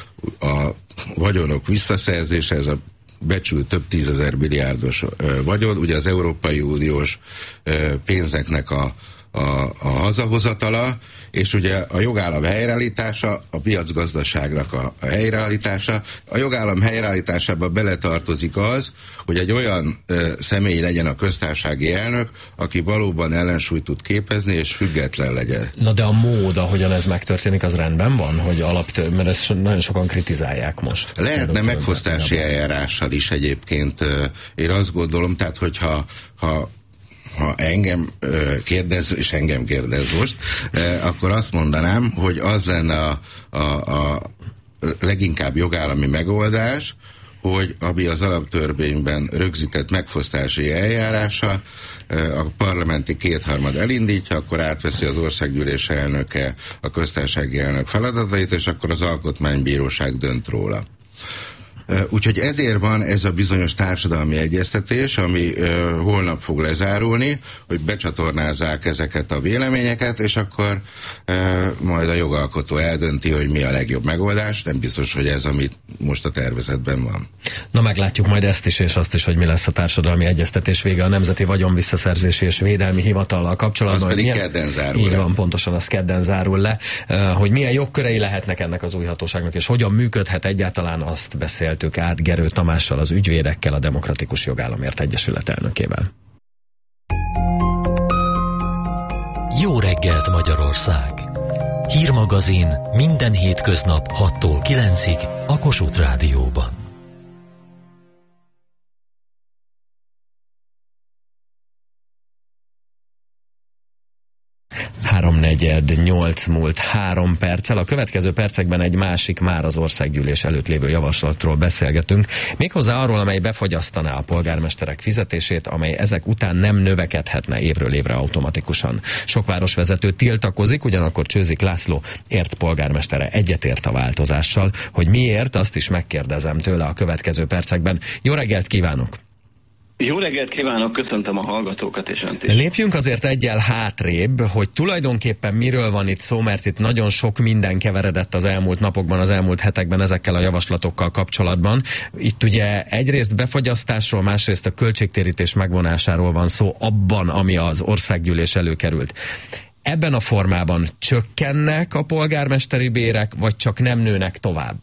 N: a vagyonok visszaszerzése, ez a becsült több tízezer milliárdos ö, vagyon, ugye az Európai Uniós ö, pénzeknek a, a, a hazahozatala, és ugye a jogállam helyreállítása, a piacgazdaságnak a, a helyreállítása. A jogállam helyreállításába beletartozik az, hogy egy olyan ö, személy legyen a köztársasági elnök, aki valóban ellensúlyt tud képezni, és független legyen.
K: Na de a mód, ahogyan ez megtörténik, az rendben van? Hogy alaptő, mert ezt nagyon sokan kritizálják most.
N: Lehetne megfosztási eljárással is egyébként. Én azt gondolom, tehát hogyha ha ha engem kérdez, és engem kérdez most, akkor azt mondanám, hogy az lenne a, a, a leginkább jogállami megoldás, hogy ami az alaptörvényben rögzített megfosztási eljárása, a parlamenti kétharmad elindítja, akkor átveszi az országgyűlés elnöke a köztársasági elnök feladatait, és akkor az alkotmánybíróság dönt róla. Úgyhogy ezért van ez a bizonyos társadalmi egyeztetés, ami uh, holnap fog lezárulni, hogy becsatornázzák ezeket a véleményeket, és akkor uh, majd a jogalkotó eldönti, hogy mi a legjobb megoldás. Nem biztos, hogy ez, amit most a tervezetben van.
K: Na meglátjuk majd ezt is, és azt is, hogy mi lesz a társadalmi egyeztetés vége a Nemzeti Vagyonvisszaszerzési és Védelmi Hivatallal kapcsolatban.
N: Az pedig
K: milyen...
N: kedden zárul
K: Így
N: le.
K: van, pontosan az kedden zárul le. Uh, hogy milyen jogkörei lehetnek ennek az új hatóságnak, és hogyan működhet egyáltalán, azt beszél át Gerő Tamással, az ügyvédekkel, a Demokratikus Jogállamért Egyesület elnökével.
B: Jó reggelt, Magyarország! Hírmagazin minden hétköznap hattól kilencig a Kossuth Rádióban.
K: háromnegyed nyolc múlt három perccel. A következő percekben egy másik, már az országgyűlés előtt lévő javaslatról beszélgetünk, méghozzá arról, amely befagyasztaná a polgármesterek fizetését, amely ezek után nem növekedhetne évről évre automatikusan. Sok városvezető tiltakozik, ugyanakkor Csőzik László ért polgármestere egyetért a változással. Hogy miért, azt is megkérdezem tőle a következő percekben. Jó reggelt kívánok!
O: Jó reggelt kívánok, köszöntöm a hallgatókat és önt is.
K: Lépjünk azért egyel hátrébb, hogy tulajdonképpen miről van itt szó, mert itt nagyon sok minden keveredett az elmúlt napokban, az elmúlt hetekben ezekkel a javaslatokkal kapcsolatban. Itt ugye egyrészt befagyasztásról, másrészt a költségtérítés megvonásáról van szó abban, ami az országgyűlés előkerült. Ebben a formában csökkennek a polgármesteri bérek, vagy csak nem nőnek tovább?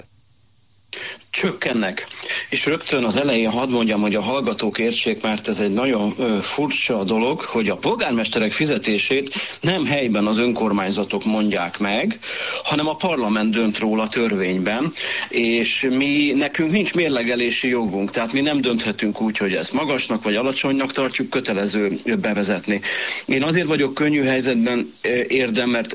O: Csökkennek. És rögtön az elején hadd mondjam, hogy a hallgatók értsék, mert ez egy nagyon ö, furcsa dolog, hogy a polgármesterek fizetését nem helyben az önkormányzatok mondják meg, hanem a parlament dönt róla törvényben, és mi, nekünk nincs mérlegelési jogunk, tehát mi nem dönthetünk úgy, hogy ezt magasnak vagy alacsonynak tartjuk, kötelező bevezetni. Én azért vagyok könnyű helyzetben érdem, mert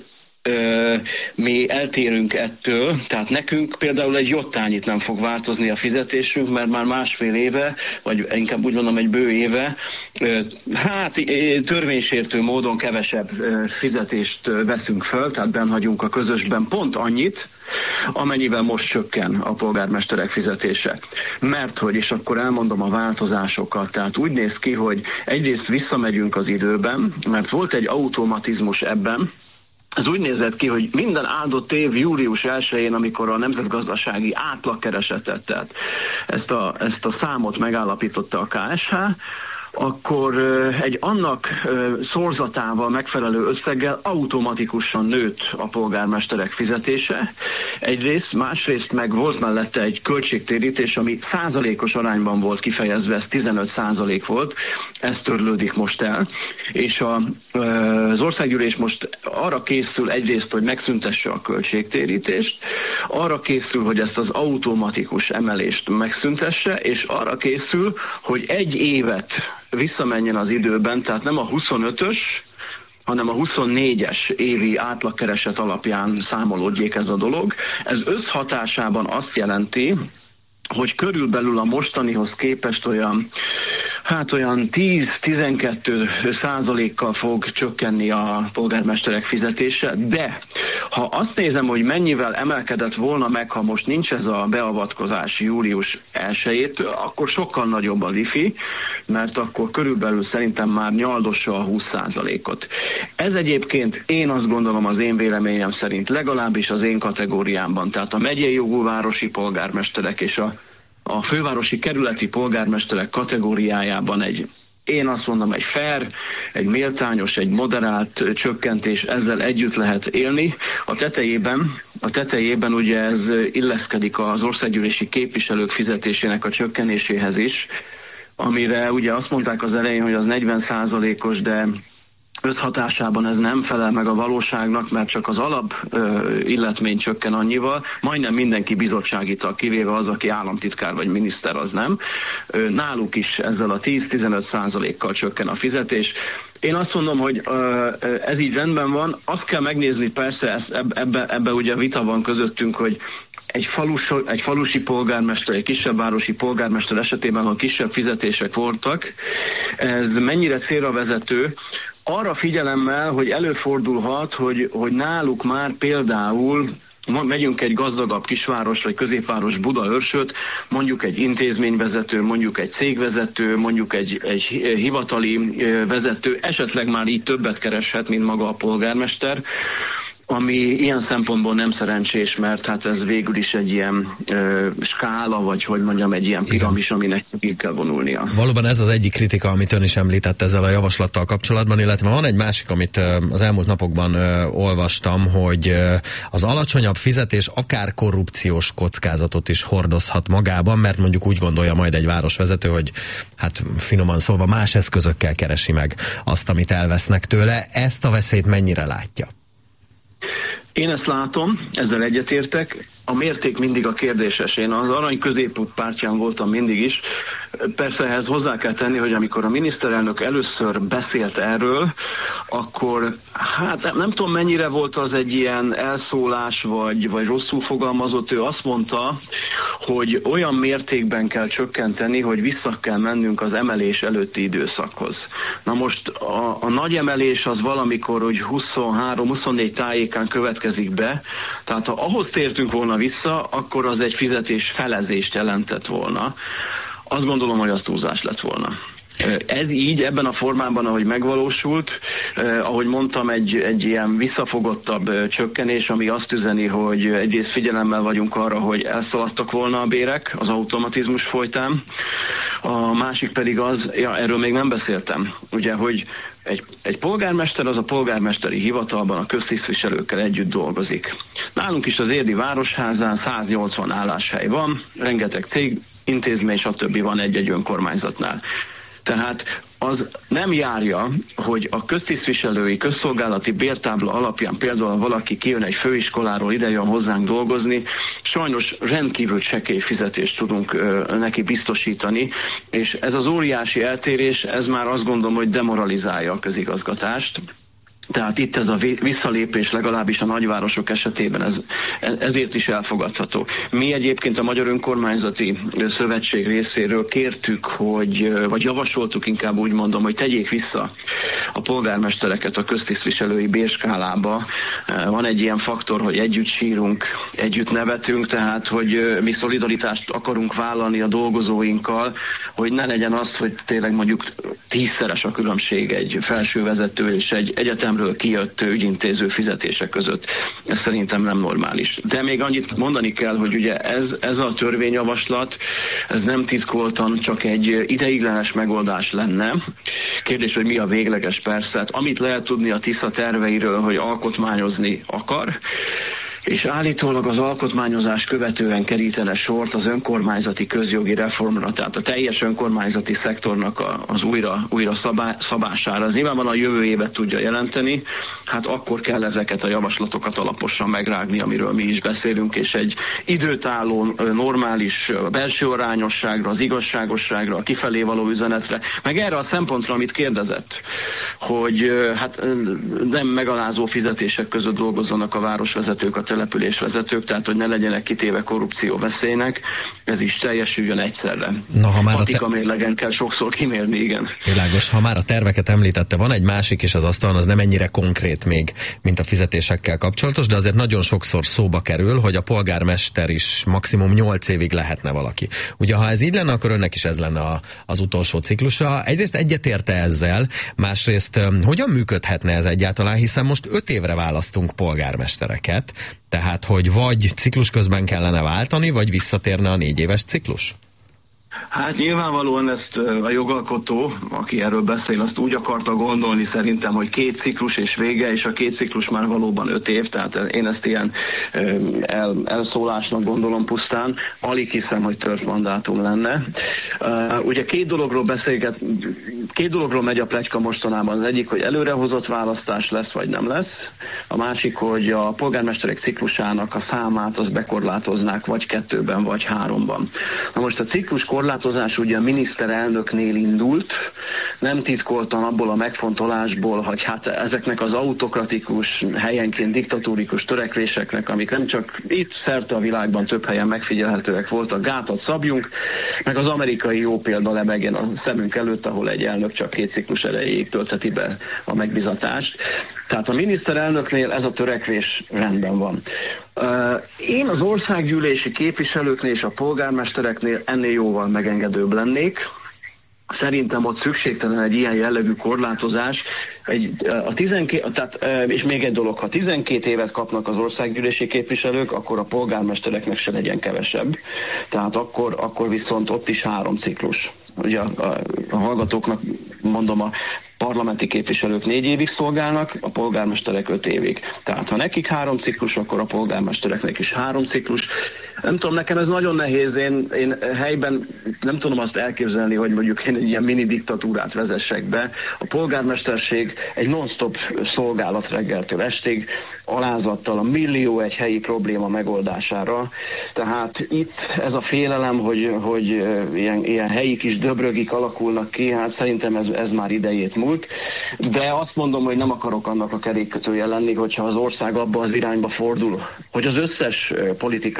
O: Ö, mi eltérünk ettől, tehát nekünk például egy jottányit nem fog változni a fizetésünk, mert már másfél éve, vagy inkább úgy mondom egy bő éve, ö, hát törvénysértő módon kevesebb ö, fizetést ö, veszünk föl, tehát benhagyunk a közösben pont annyit, amennyivel most csökken a polgármesterek fizetése. Mert hogy, és akkor elmondom a változásokat, tehát úgy néz ki, hogy egyrészt visszamegyünk az időben, mert volt egy automatizmus ebben. Ez úgy nézett ki, hogy minden áldott év július elsején, amikor a nemzetgazdasági átlagkeresetet, tehát ezt a, ezt a számot megállapította a ká es há, akkor egy annak szorzatával megfelelő összeggel automatikusan nőtt a polgármesterek fizetése. Egyrészt, másrészt meg volt mellette egy költségtérítés, ami százalékos arányban volt kifejezve, ez tizenöt százalék volt, ez törlődik most el. És a, az országgyűlés most arra készül egyrészt, hogy megszüntesse a költségtérítést, arra készül, hogy ezt az automatikus emelést megszüntesse, és arra készül, hogy egy évet visszamenjen az időben, tehát nem a huszonötös, hanem a huszonnégyes évi átlagkereset alapján számolódjék ez a dolog. Ez összhatásában azt jelenti, hogy körülbelül a mostanihoz képest olyan, hát olyan tíz-tizenkét százalékkal fog csökkenni a polgármesterek fizetése, de ha azt nézem, hogy mennyivel emelkedett volna meg, ha most nincs ez a beavatkozás július elsejétől, akkor sokkal nagyobb a lifi, mert akkor körülbelül szerintem már nyaldossa a húsz százalékot. Ez egyébként én azt gondolom, az én véleményem szerint legalábbis az én kategóriámban, tehát a megyei jogú városi polgármesterek és a, a fővárosi kerületi polgármesterek kategóriájában egy, én azt mondom, egy fair, egy méltányos, egy moderált csökkentés, ezzel együtt lehet élni. A tetejében, a tetejében ugye ez illeszkedik az országgyűlési képviselők fizetésének a csökkenéséhez is, amire ugye azt mondták az elején, hogy az negyven százalékos, de összhatásában ez nem felel meg a valóságnak, mert csak az alap ö, illetmény csökken annyival, majdnem mindenki bizottsági tag, kivéve az, aki államtitkár vagy miniszter, az nem. Ö, náluk is ezzel a tíz-tizenöt százalékkal csökken a fizetés. Én azt mondom, hogy ö, ez így rendben van. Azt kell megnézni, persze ezt, ebbe, ebbe ugye vita van közöttünk, hogy egy, falus, egy falusi polgármester, egy kisebb városi polgármester esetében, ha kisebb fizetések voltak, ez mennyire célra vezető, arra figyelemmel, hogy előfordulhat, hogy, hogy náluk már például megyünk egy gazdagabb kisváros vagy középváros Budaörsöt, mondjuk egy intézményvezető, mondjuk egy cégvezető, mondjuk egy, egy hivatali vezető, esetleg már így többet kereshet, mint maga a polgármester, ami ilyen szempontból nem szerencsés, mert hát ez végül is egy ilyen ö, skála, vagy hogy mondjam, egy ilyen piramis, aminek ki kell vonulnia.
K: Valóban ez az egyik kritika, amit ön is említett ezzel a javaslattal kapcsolatban, illetve van egy másik, amit az elmúlt napokban ö, olvastam, hogy ö, az alacsonyabb fizetés akár korrupciós kockázatot is hordozhat magában, mert mondjuk úgy gondolja majd egy városvezető, hogy hát finoman szólva más eszközökkel keresi meg azt, amit elvesznek tőle. Ezt a veszélyt mennyire látja?
O: Én ezt látom, ezzel egyetértek. A mérték mindig a kérdéses. Én az arany középút pártján voltam mindig is. Persze ehhez hozzá kell tenni, hogy amikor a miniszterelnök először beszélt erről, akkor hát nem, nem tudom mennyire volt az egy ilyen elszólás, vagy, vagy rosszul fogalmazott. Ő azt mondta, hogy olyan mértékben kell csökkenteni, hogy vissza kell mennünk az emelés előtti időszakhoz. Na most a, a nagy emelés az valamikor, hogy huszonhárom-huszonnégy tájékán következik be, tehát ha ahhoz tértünk volna vissza, akkor az egy fizetés felezést jelentett volna. Azt gondolom, hogy az túlzás lett volna. Ez így, ebben a formában, ahogy megvalósult, eh, ahogy mondtam, egy, egy ilyen visszafogottabb eh, csökkenés, ami azt üzeni, hogy egyrészt figyelemmel vagyunk arra, hogy elszaladtak volna a bérek az automatizmus folytán. A másik pedig az, ja, erről még nem beszéltem, ugye, hogy egy, egy polgármester az a polgármesteri hivatalban a köztisztviselőkkel együtt dolgozik. Nálunk is az Érdi Városházán száznyolcvan álláshely van, rengeteg cég, intézmény, stb. Van egy-egy önkormányzatnál. Tehát az nem járja, hogy a köztisztviselői, közszolgálati bértábla alapján például valaki kijön egy főiskoláról, ide jön hozzánk dolgozni, sajnos rendkívül csekély fizetést tudunk ö, neki biztosítani, és ez az óriási eltérés, ez már azt gondolom, hogy demoralizálja a közigazgatást. Tehát itt ez a visszalépés legalábbis a nagyvárosok esetében ez, ezért is elfogadható. Mi egyébként a Magyar Önkormányzati Szövetség részéről kértük, hogy, vagy javasoltuk, inkább úgy mondom, hogy tegyék vissza a polgármestereket a köztisztviselői bérskálába. Van egy ilyen faktor, hogy együtt sírunk, együtt nevetünk, tehát hogy mi szolidaritást akarunk vállalni a dolgozóinkkal, hogy ne legyen az, hogy tényleg mondjuk tízszeres a különbség egy felsővezető és egy egyetemről kijött ügyintéző fizetések között. Ez szerintem nem normális. De még annyit mondani kell, hogy ugye ez, ez a törvényjavaslat, ez nem titkoltan csak egy ideiglenes megoldás lenne. Kérdés, hogy mi a végleges, persze. Amit lehet tudni a Tisza terveiről, hogy alkotmányozni akar, és állítólag az alkotmányozás követően kerítene sort az önkormányzati közjogi reformra, tehát a teljes önkormányzati szektornak a, az újra, újra szabá, szabására. Ez nyilvánvalóan a jövő évet tudja jelenteni, hát akkor kell ezeket a javaslatokat alaposan megrágni, amiről mi is beszélünk, és egy időtálló, normális belső arányosságra, az igazságosságra, a kifelé való üzenetre, meg erre a szempontra, amit kérdezett, hogy hát nem megalázó fizetések között dolgozzanak a városvezetők, a településvezetők, tehát hogy ne legyenek kitéve korrupció veszélynek, ez is teljesüljön egyszerre.
K: Na, ha már
O: Patika
K: a te...
O: mérlegen kell sokszor kimérni, igen.
K: Világos, ha már a terveket említette, van egy másik is az asztalon, az nem ennyire konkrét még, mint a fizetésekkel kapcsolatos, de azért nagyon sokszor szóba kerül, hogy a polgármester is maximum nyolc évig lehetne valaki. Ugye, ha ez így lenne, akkor önnek is ez lenne a, az utolsó ciklusa. Egyrészt egyetérte ezzel, másrészt hogyan működhetne ez egyáltalán, hiszen most öt évre választunk polgármestereket, tehát hogy vagy ciklus közben kellene váltani, vagy visszatérne a négy éves ciklus?
O: Hát nyilvánvalóan ezt a jogalkotó, aki erről beszél, azt úgy akarta gondolni szerintem, hogy két ciklus és vége, és a két ciklus már valóban öt év, tehát én ezt ilyen el, elszólásnak gondolom pusztán, alig hiszem, hogy tört mandátum lenne. Ugye két dologról beszélget, két dologról megy a pletyka mostanában. Az egyik, hogy előrehozott választás lesz, vagy nem lesz. A másik, hogy a polgármesterek ciklusának a számát az bekorlátoznák, vagy kettőben, vagy háromban. Na most a ciklus korlátozás ugye a miniszterelnöknél indult, nem titkoltan abból a megfontolásból, hogy hát ezeknek az autokratikus, helyenként diktatórikus törekvéseknek, amik nem csak itt szerte a világban több helyen megfigyelhetőek voltak, gátat szabjunk, meg az amerikai jó példa lebegjen a szemünk előtt, ahol egy elnök csak két ciklus erejéig töltheti be a megbizatást. Tehát a miniszterelnöknél ez a törekvés rendben van. Én az országgyűlési képviselőknél és a polgármestereknél ennél jóval megengedőbb lennék. Szerintem ott szükségtelen egy ilyen jellegű korlátozás. Egy, a tizenkét, tehát, és még egy dolog, ha tizenkét évet kapnak az országgyűlési képviselők, akkor a polgármestereknek se legyen kevesebb. Tehát akkor, akkor viszont ott is három ciklus. Ugye a, a, a hallgatóknak mondom, a parlamenti képviselők négy évig szolgálnak, a polgármesterek öt évig. Tehát ha nekik három ciklus, akkor a polgármestereknek is három ciklus. Nem tudom, nekem ez nagyon nehéz, én, én helyben nem tudom azt elképzelni, hogy mondjuk én egy ilyen mini diktatúrát vezessek be. A polgármesterség egy non-stop szolgálat reggeltől estig, alázattal a millió egy helyi probléma megoldására. Tehát itt ez a félelem, hogy, hogy ilyen, ilyen helyi kis döbrögik alakulnak ki, hát szerintem ez, ez már idejét múlt. De azt mondom, hogy nem akarok annak a kerékkötője lenni, hogyha az ország abba az irányba fordul, hogy az összes politikai szereplő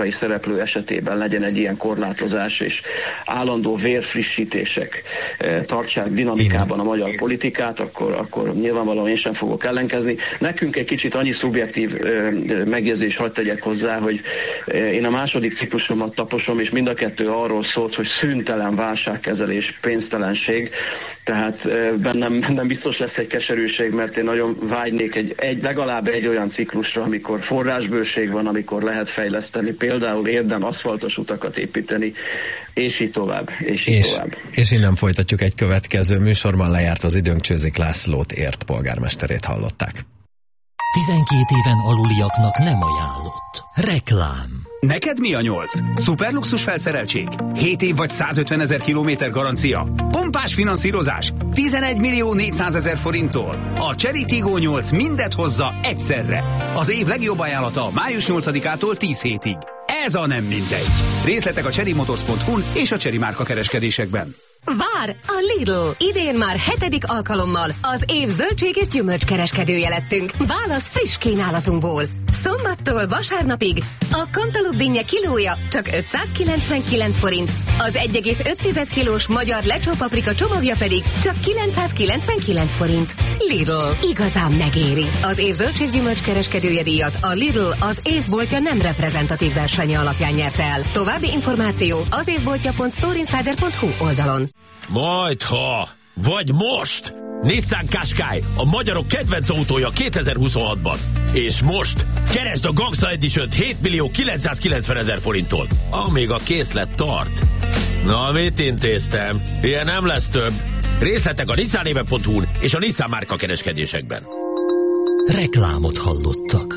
O: szereplő esetében legyen egy ilyen korlátozás, és állandó vérfrissítések tartsák dinamikában a magyar politikát, akkor, akkor nyilvánvalóan én sem fogok ellenkezni. Nekünk egy kicsit annyi szubjektív megjegyzés hadd tegyek hozzá, hogy én a második ciklusomat taposom, és mind a kettő arról szólt, hogy szüntelen válságkezelés, pénztelenség, tehát bennem, bennem biztos lesz egy keserűség, mert én nagyon vágynék egy, egy, legalább egy olyan ciklusra, amikor forrásbőség van, amikor lehet fejleszteni, például érdem aszfaltos utakat építeni, és így tovább, és így
K: és,
O: tovább.
K: És innen folytatjuk egy következő műsorban, lejárt az időnk, Csőzik Lászlót, Ért polgármesterét hallották.
B: tizenkét éven aluliaknak nem ajánlott. Reklám.
P: Neked mi a nyolc? Szuperluxus felszereltség? hét év vagy százötven ezer kilométer garancia? Pompás finanszírozás? tizenegy millió négyszázezer forinttól? A Chery Tiggo nyolc mindet hozza egyszerre. Az év legjobb ajánlata május nyolcadikától tíz hétig. Ez a nem mindegy. Részletek a chery motors pont hu és a Chery márka kereskedésekben.
Q: Vár a Lidl! Idén már hetedik alkalommal az év zöldség és gyümölcs kereskedője lettünk. Válasz friss kínálatunkból. Szombattól vasárnapig a Cantaloupe dinnye kilója csak ötszázkilencvenkilenc forint, az egy egész öt kilós magyar lecsó paprika csomagja pedig csak kilencszázkilencvenkilenc forint. Lidl. Igazán megéri. Az év zöldséggyümölcs kereskedője díjat a Lidl az évboltja nem reprezentatív versenye alapján nyerte el. További információ az évboltja pont storeinsider pont hu oldalon.
J: Majdha, vagy most! Nissan Qashqai, a magyarok kedvenc autója kétezer-huszonhatban. És most keresd a Gangsta Edition hét millió kilencszázkilencvenezer forinttól, amíg a készlet tart. Na, mit intéztem? Ilyen nem lesz több. Részletek a nissan pont hu és a Nissan márka kereskedésekben.
B: Reklámot hallottak.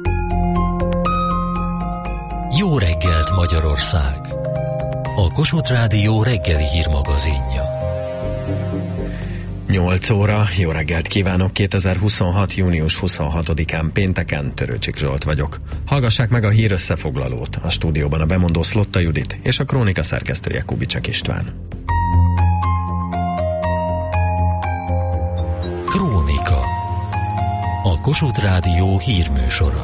B: Jó reggelt, Magyarország! A Kossuth Rádió reggeli hírmagazinja.
K: nyolc óra, jó reggelt kívánok, kétezer-huszonhat. június huszonhatodikán pénteken, Törőcsik Zsolt vagyok. Hallgassák meg a hír összefoglalót, a stúdióban a bemondó Szlotta Judit és a krónika szerkesztője Kubicek István.
B: Krónika. A Kossuth Rádió hírműsora.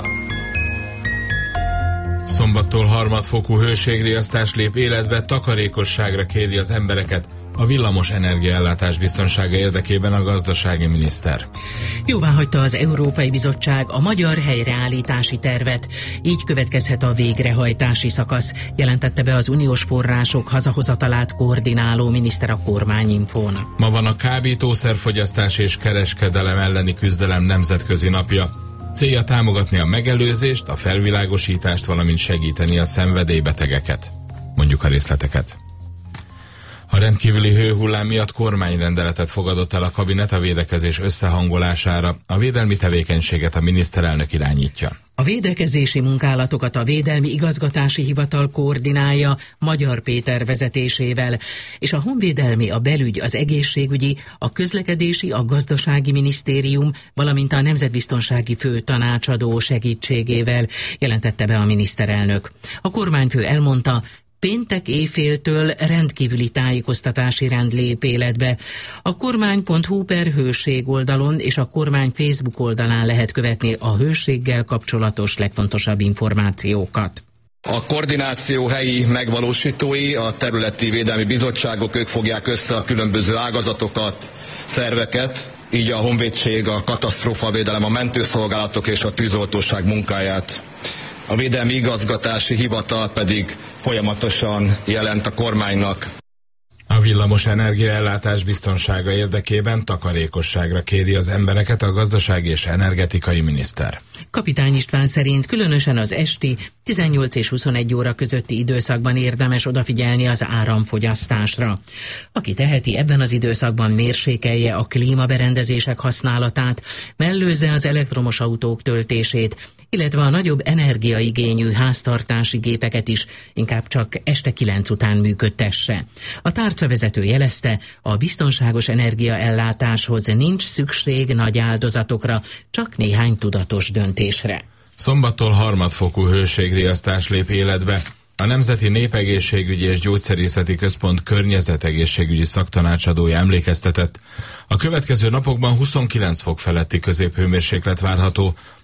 D: Szombattól harmadfokú hőségriasztás lép életbe, takarékosságra kéri az embereket a villamos energiaellátás biztonsága érdekében a gazdasági miniszter.
C: Jóváhagyta az Európai Bizottság a magyar helyreállítási tervet, így következhet a végrehajtási szakasz, jelentette be az uniós források hazahozatalát koordináló miniszter a Kormányinfón.
D: Ma van a kábítószerfogyasztás és kereskedelem elleni küzdelem nemzetközi napja. Célja támogatni a megelőzést, a felvilágosítást, valamint segíteni a szenvedélybetegeket. Mondjuk a részleteket. A rendkívüli hőhullám miatt kormányrendeletet fogadott el a kabinet a védekezés összehangolására. A védelmi tevékenységet a miniszterelnök irányítja.
C: A védekezési munkálatokat a Védelmi Igazgatási Hivatal koordinálja Magyar Péter vezetésével, és a honvédelmi, a belügy, az egészségügyi, a közlekedési, a gazdasági minisztérium, valamint a nemzetbiztonsági főtanácsadó segítségével, jelentette be a miniszterelnök. A kormányfő elmondta, péntek éjféltől rendkívüli tájékoztatási rend lép életbe. A kormány pont hu per hőség oldalon és a kormány Facebook oldalán lehet követni a hőséggel kapcsolatos legfontosabb információkat.
R: A koordináció helyi megvalósítói, a területi védelmi bizottságok, ők fogják össze a különböző ágazatokat, szerveket, így a honvédség, a katasztrófavédelem, a mentőszolgálatok és a tűzoltóság munkáját. A Védelmi Igazgatási Hivatal pedig folyamatosan jelent a kormánynak.
D: A villamos energiaellátás biztonsága érdekében takarékosságra kéri az embereket a gazdasági és energetikai miniszter.
C: Kapitány István szerint különösen az esti tizennyolc és huszonegy óra közötti időszakban érdemes odafigyelni az áramfogyasztásra. Aki teheti, ebben az időszakban mérsékelje a klímaberendezések használatát, mellőzze az elektromos autók töltését, illetve a nagyobb energiaigényű háztartási gépeket is inkább csak este kilenc után működtesse. A tárcavezető jelezte, a biztonságos energiaellátáshoz nincs szükség nagy áldozatokra, csak néhány tudatos döntésre.
D: Szombattól harmadfokú hőségriasztás lép életbe. A Nemzeti Népegészségügyi és Gyógyszerészeti Központ környezetegészségügyi szaktanácsadója emlékeztetett. A következő napokban huszonkilenc fok feletti középhőmérséklet várható,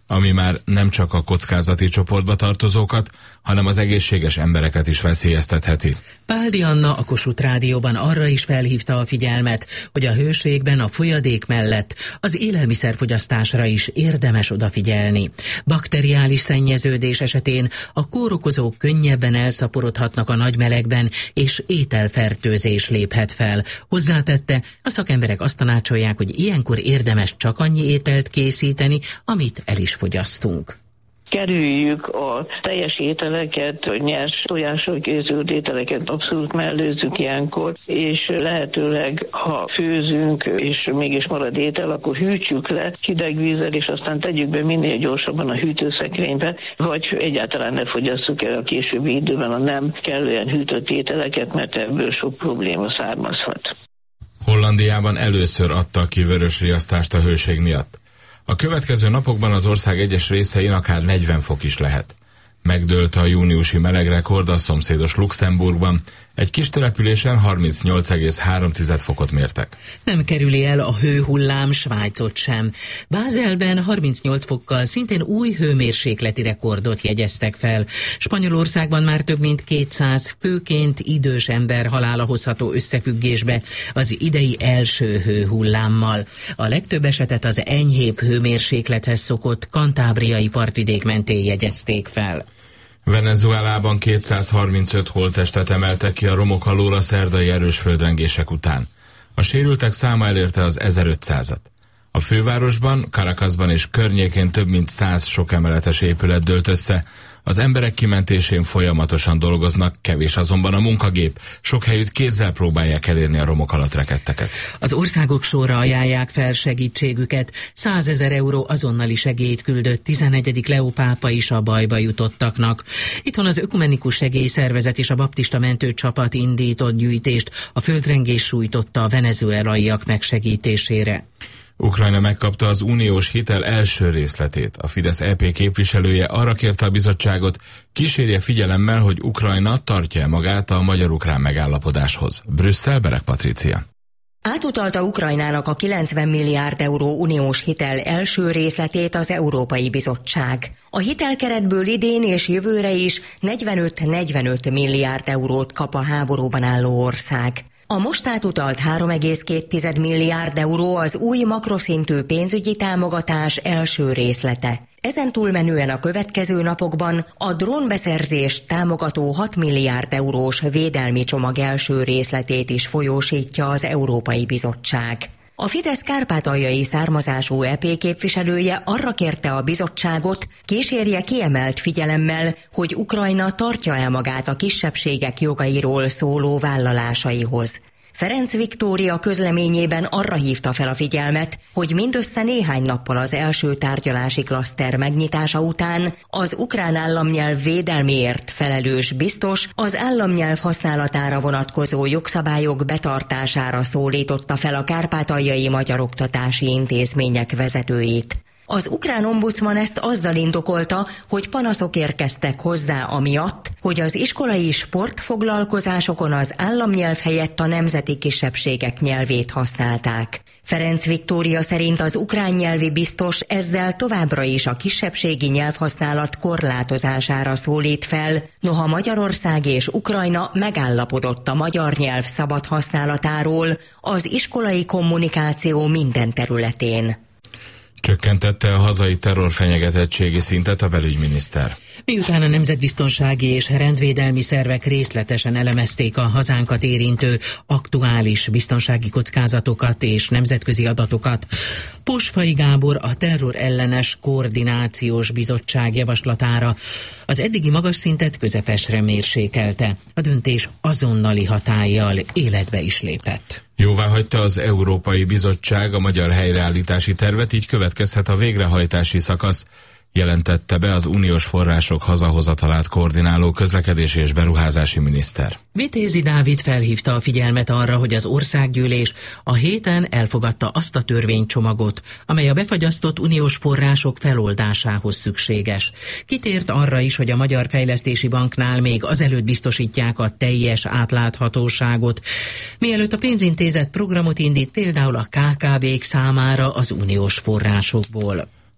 D: ami már nem csak a kockázati csoportba tartozókat, hanem az egészséges embereket is veszélyeztetheti.
C: Páldi Anna a Kossuth Rádióban arra is felhívta a figyelmet, hogy a hőségben a folyadék mellett az élelmiszerfogyasztásra is érdemes odafigyelni. Bakteriális szennyeződés esetén a kórokozók könnyebben elszaporodhatnak a nagy melegben, és ételfertőzés léphet fel. Hozzátette, a szakemberek azt tanácsolják, hogy ilyenkor érdemes csak annyi ételt készíteni, amit el is fogyasztunk.
S: Kerüljük a teljes ételeket, a nyers tojások készült ételeket abszolút mellőzzük ilyenkor, és lehetőleg, ha főzünk, és mégis marad étel, akkor hűtsük le hideg vízzel, és aztán tegyük be minél gyorsabban a hűtőszekrénybe, vagy egyáltalán ne fogyasszuk el a későbbi időben a nem kellően hűtött ételeket, mert ebből sok probléma származhat.
D: Hollandiában először adtak ki vörös riasztást a hőség miatt. A következő napokban az ország egyes részein akár negyven fok is lehet. Megdőlt a júniusi melegrekord a szomszédos Luxemburgban. Egy kis településen harmincnyolc egész három fokot mértek.
C: Nem kerüli el a hőhullám Svájcot sem. Bázelben harmincnyolc fokkal szintén új hőmérsékleti rekordot jegyeztek fel. Spanyolországban már több mint kétszáz, főként idős ember halála hozható összefüggésbe az idei első hőhullámmal. A legtöbb esetet az enyhébb hőmérséklethez szokott kantábriai partvidék mentén jegyezték fel.
D: Venezuelában kétszázharmincöt holttestet emeltek ki a romok alól a szerdai erős földrengések után. A sérültek száma elérte az ezerötszázat. A fővárosban, Caracasban és környékén több mint száz sokemeletes épület dőlt össze. Az emberek kimentésén folyamatosan dolgoznak, kevés azonban a munkagép. Sok helyütt kézzel próbálják elérni a romok alatt rekedteket.
C: Az országok sorra ajánlják fel segítségüket. százezer euró azonnali segélyt küldött tizenegyedik Leó pápa is a bajba jutottaknak. Itthon az Ökumenikus Segélyszervezet és a baptista mentőcsapat indított gyűjtést a földrengés sújtotta a venezuelaiak megsegítésére.
D: Ukrajna megkapta az uniós hitel első részletét. A Fidesz é pé képviselője arra kérte a bizottságot, kísérje figyelemmel, hogy Ukrajna tartja magát a magyar-ukrán megállapodáshoz. Brüsszel, Berek Patrícia.
L: Átutalta Ukrajnának a kilencven milliárd euró uniós hitel első részletét az Európai Bizottság. A hitelkeretből idén és jövőre is negyvenöt-negyvenöt milliárd eurót kap a háborúban álló ország. A most átutalt három egész két milliárd euró az új makroszintű pénzügyi támogatás első részlete. Ezen túlmenően a következő napokban a drónbeszerzést támogató hat milliárd eurós védelmi csomag első részletét is folyósítja az Európai Bizottság. A Fidesz kárpátaljai származású é pé képviselője arra kérte a bizottságot, kísérje kiemelt figyelemmel, hogy Ukrajna tartja el magát a kisebbségek jogairól szóló vállalásaihoz. Ferenc Viktória közleményében arra hívta fel a figyelmet, hogy mindössze néhány nappal az első tárgyalási klaszter megnyitása után az ukrán államnyelv védelméért felelős biztos az államnyelv használatára vonatkozó jogszabályok betartására szólította fel a kárpátaljai magyar oktatási intézmények vezetőit. Az ukrán ombudsman ezt azzal indokolta, hogy panaszok érkeztek hozzá amiatt, hogy az iskolai sportfoglalkozásokon az államnyelv helyett a nemzeti kisebbségek nyelvét használták. Ferenc Viktória szerint az ukrán nyelvi biztos ezzel továbbra is a kisebbségi nyelvhasználat korlátozására szólít fel, noha Magyarország és Ukrajna megállapodott a magyar nyelv szabad használatáról az iskolai kommunikáció minden területén.
D: Csökkentette a hazai terrorfenyegetettségi szintet a belügyminiszter.
C: Miután a nemzetbiztonsági és rendvédelmi szervek részletesen elemezték a hazánkat érintő aktuális biztonsági kockázatokat és nemzetközi adatokat, Posfai Gábor a terror ellenes koordinációs bizottság javaslatára az eddigi magas szintet közepesre mérsékelte. A döntés azonnali hatállyal életbe is lépett.
D: Jóváhagyta az Európai Bizottság a magyar helyreállítási tervet, így következhet a végrehajtási szakasz, jelentette be az uniós források hazahozatalát koordináló közlekedési és beruházási miniszter.
C: Vitézi Dávid felhívta a figyelmet arra, hogy az országgyűlés a héten elfogadta azt a törvénycsomagot, amely a befagyasztott uniós források feloldásához szükséges. Kitért arra is, hogy a Magyar Fejlesztési Banknál még azelőtt biztosítják a teljes átláthatóságot, mielőtt a pénzintézet programot indít például a ká ká vék számára az uniós forrásokból.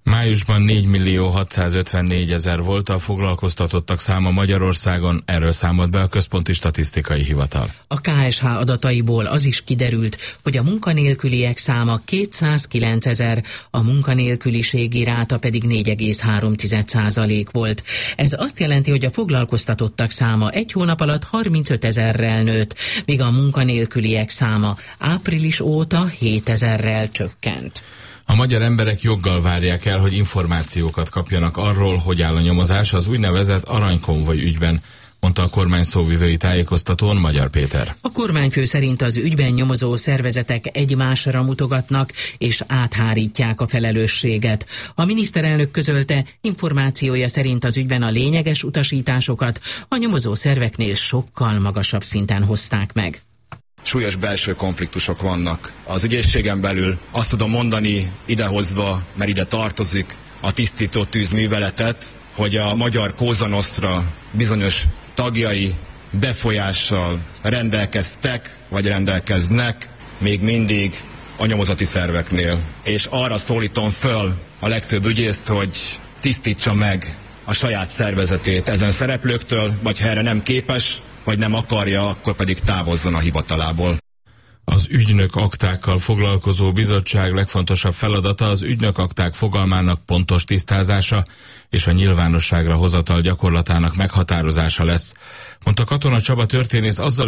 D: Májusban négymillió hatszázötvennégyezer volt a foglalkoztatottak száma Magyarországon, erről számolt be a Központi Statisztikai Hivatal.
C: A ká es há adataiból az is kiderült, hogy a munkanélküliek száma kétszázkilencezer, a munkanélküliségi ráta pedig négy egész három százalék volt. Ez azt jelenti, hogy a foglalkoztatottak száma egy hónap alatt harmincötezerrel nőtt, míg a munkanélküliek száma április óta hétezerrel csökkent.
D: A magyar emberek joggal várják el, hogy információkat kapjanak arról, hogy áll a nyomozás az úgynevezett aranykonvoj ügyben, mondta a kormány szóvivői tájékoztatón Magyar Péter.
C: A kormányfő szerint az ügyben nyomozó szervezetek egymásra mutogatnak és áthárítják a felelősséget. A miniszterelnök közölte, információja szerint az ügyben a lényeges utasításokat a nyomozó szerveknél sokkal magasabb szinten hozták meg.
R: Súlyos belső konfliktusok vannak. Az ügyészségen belül azt tudom mondani idehozva, mert ide tartozik a tisztító tűzműveletet, hogy a magyar Cosa Nostra bizonyos tagjai befolyással rendelkeztek, vagy rendelkeznek még mindig a nyomozati szerveknél. És arra szólítom föl a legfőbb ügyészt, hogy tisztítsa meg a saját szervezetét ezen szereplőktől, vagy ha erre nem képes, vagy nem akarja, akkor pedig távozzon a hivatalából.
D: Az ügynök aktákkal foglalkozó bizottság legfontosabb feladata az ügynök akták fogalmának pontos tisztázása és a nyilvánosságra hozatal gyakorlatának meghatározása lesz, mondta Katona Csaba történész azzal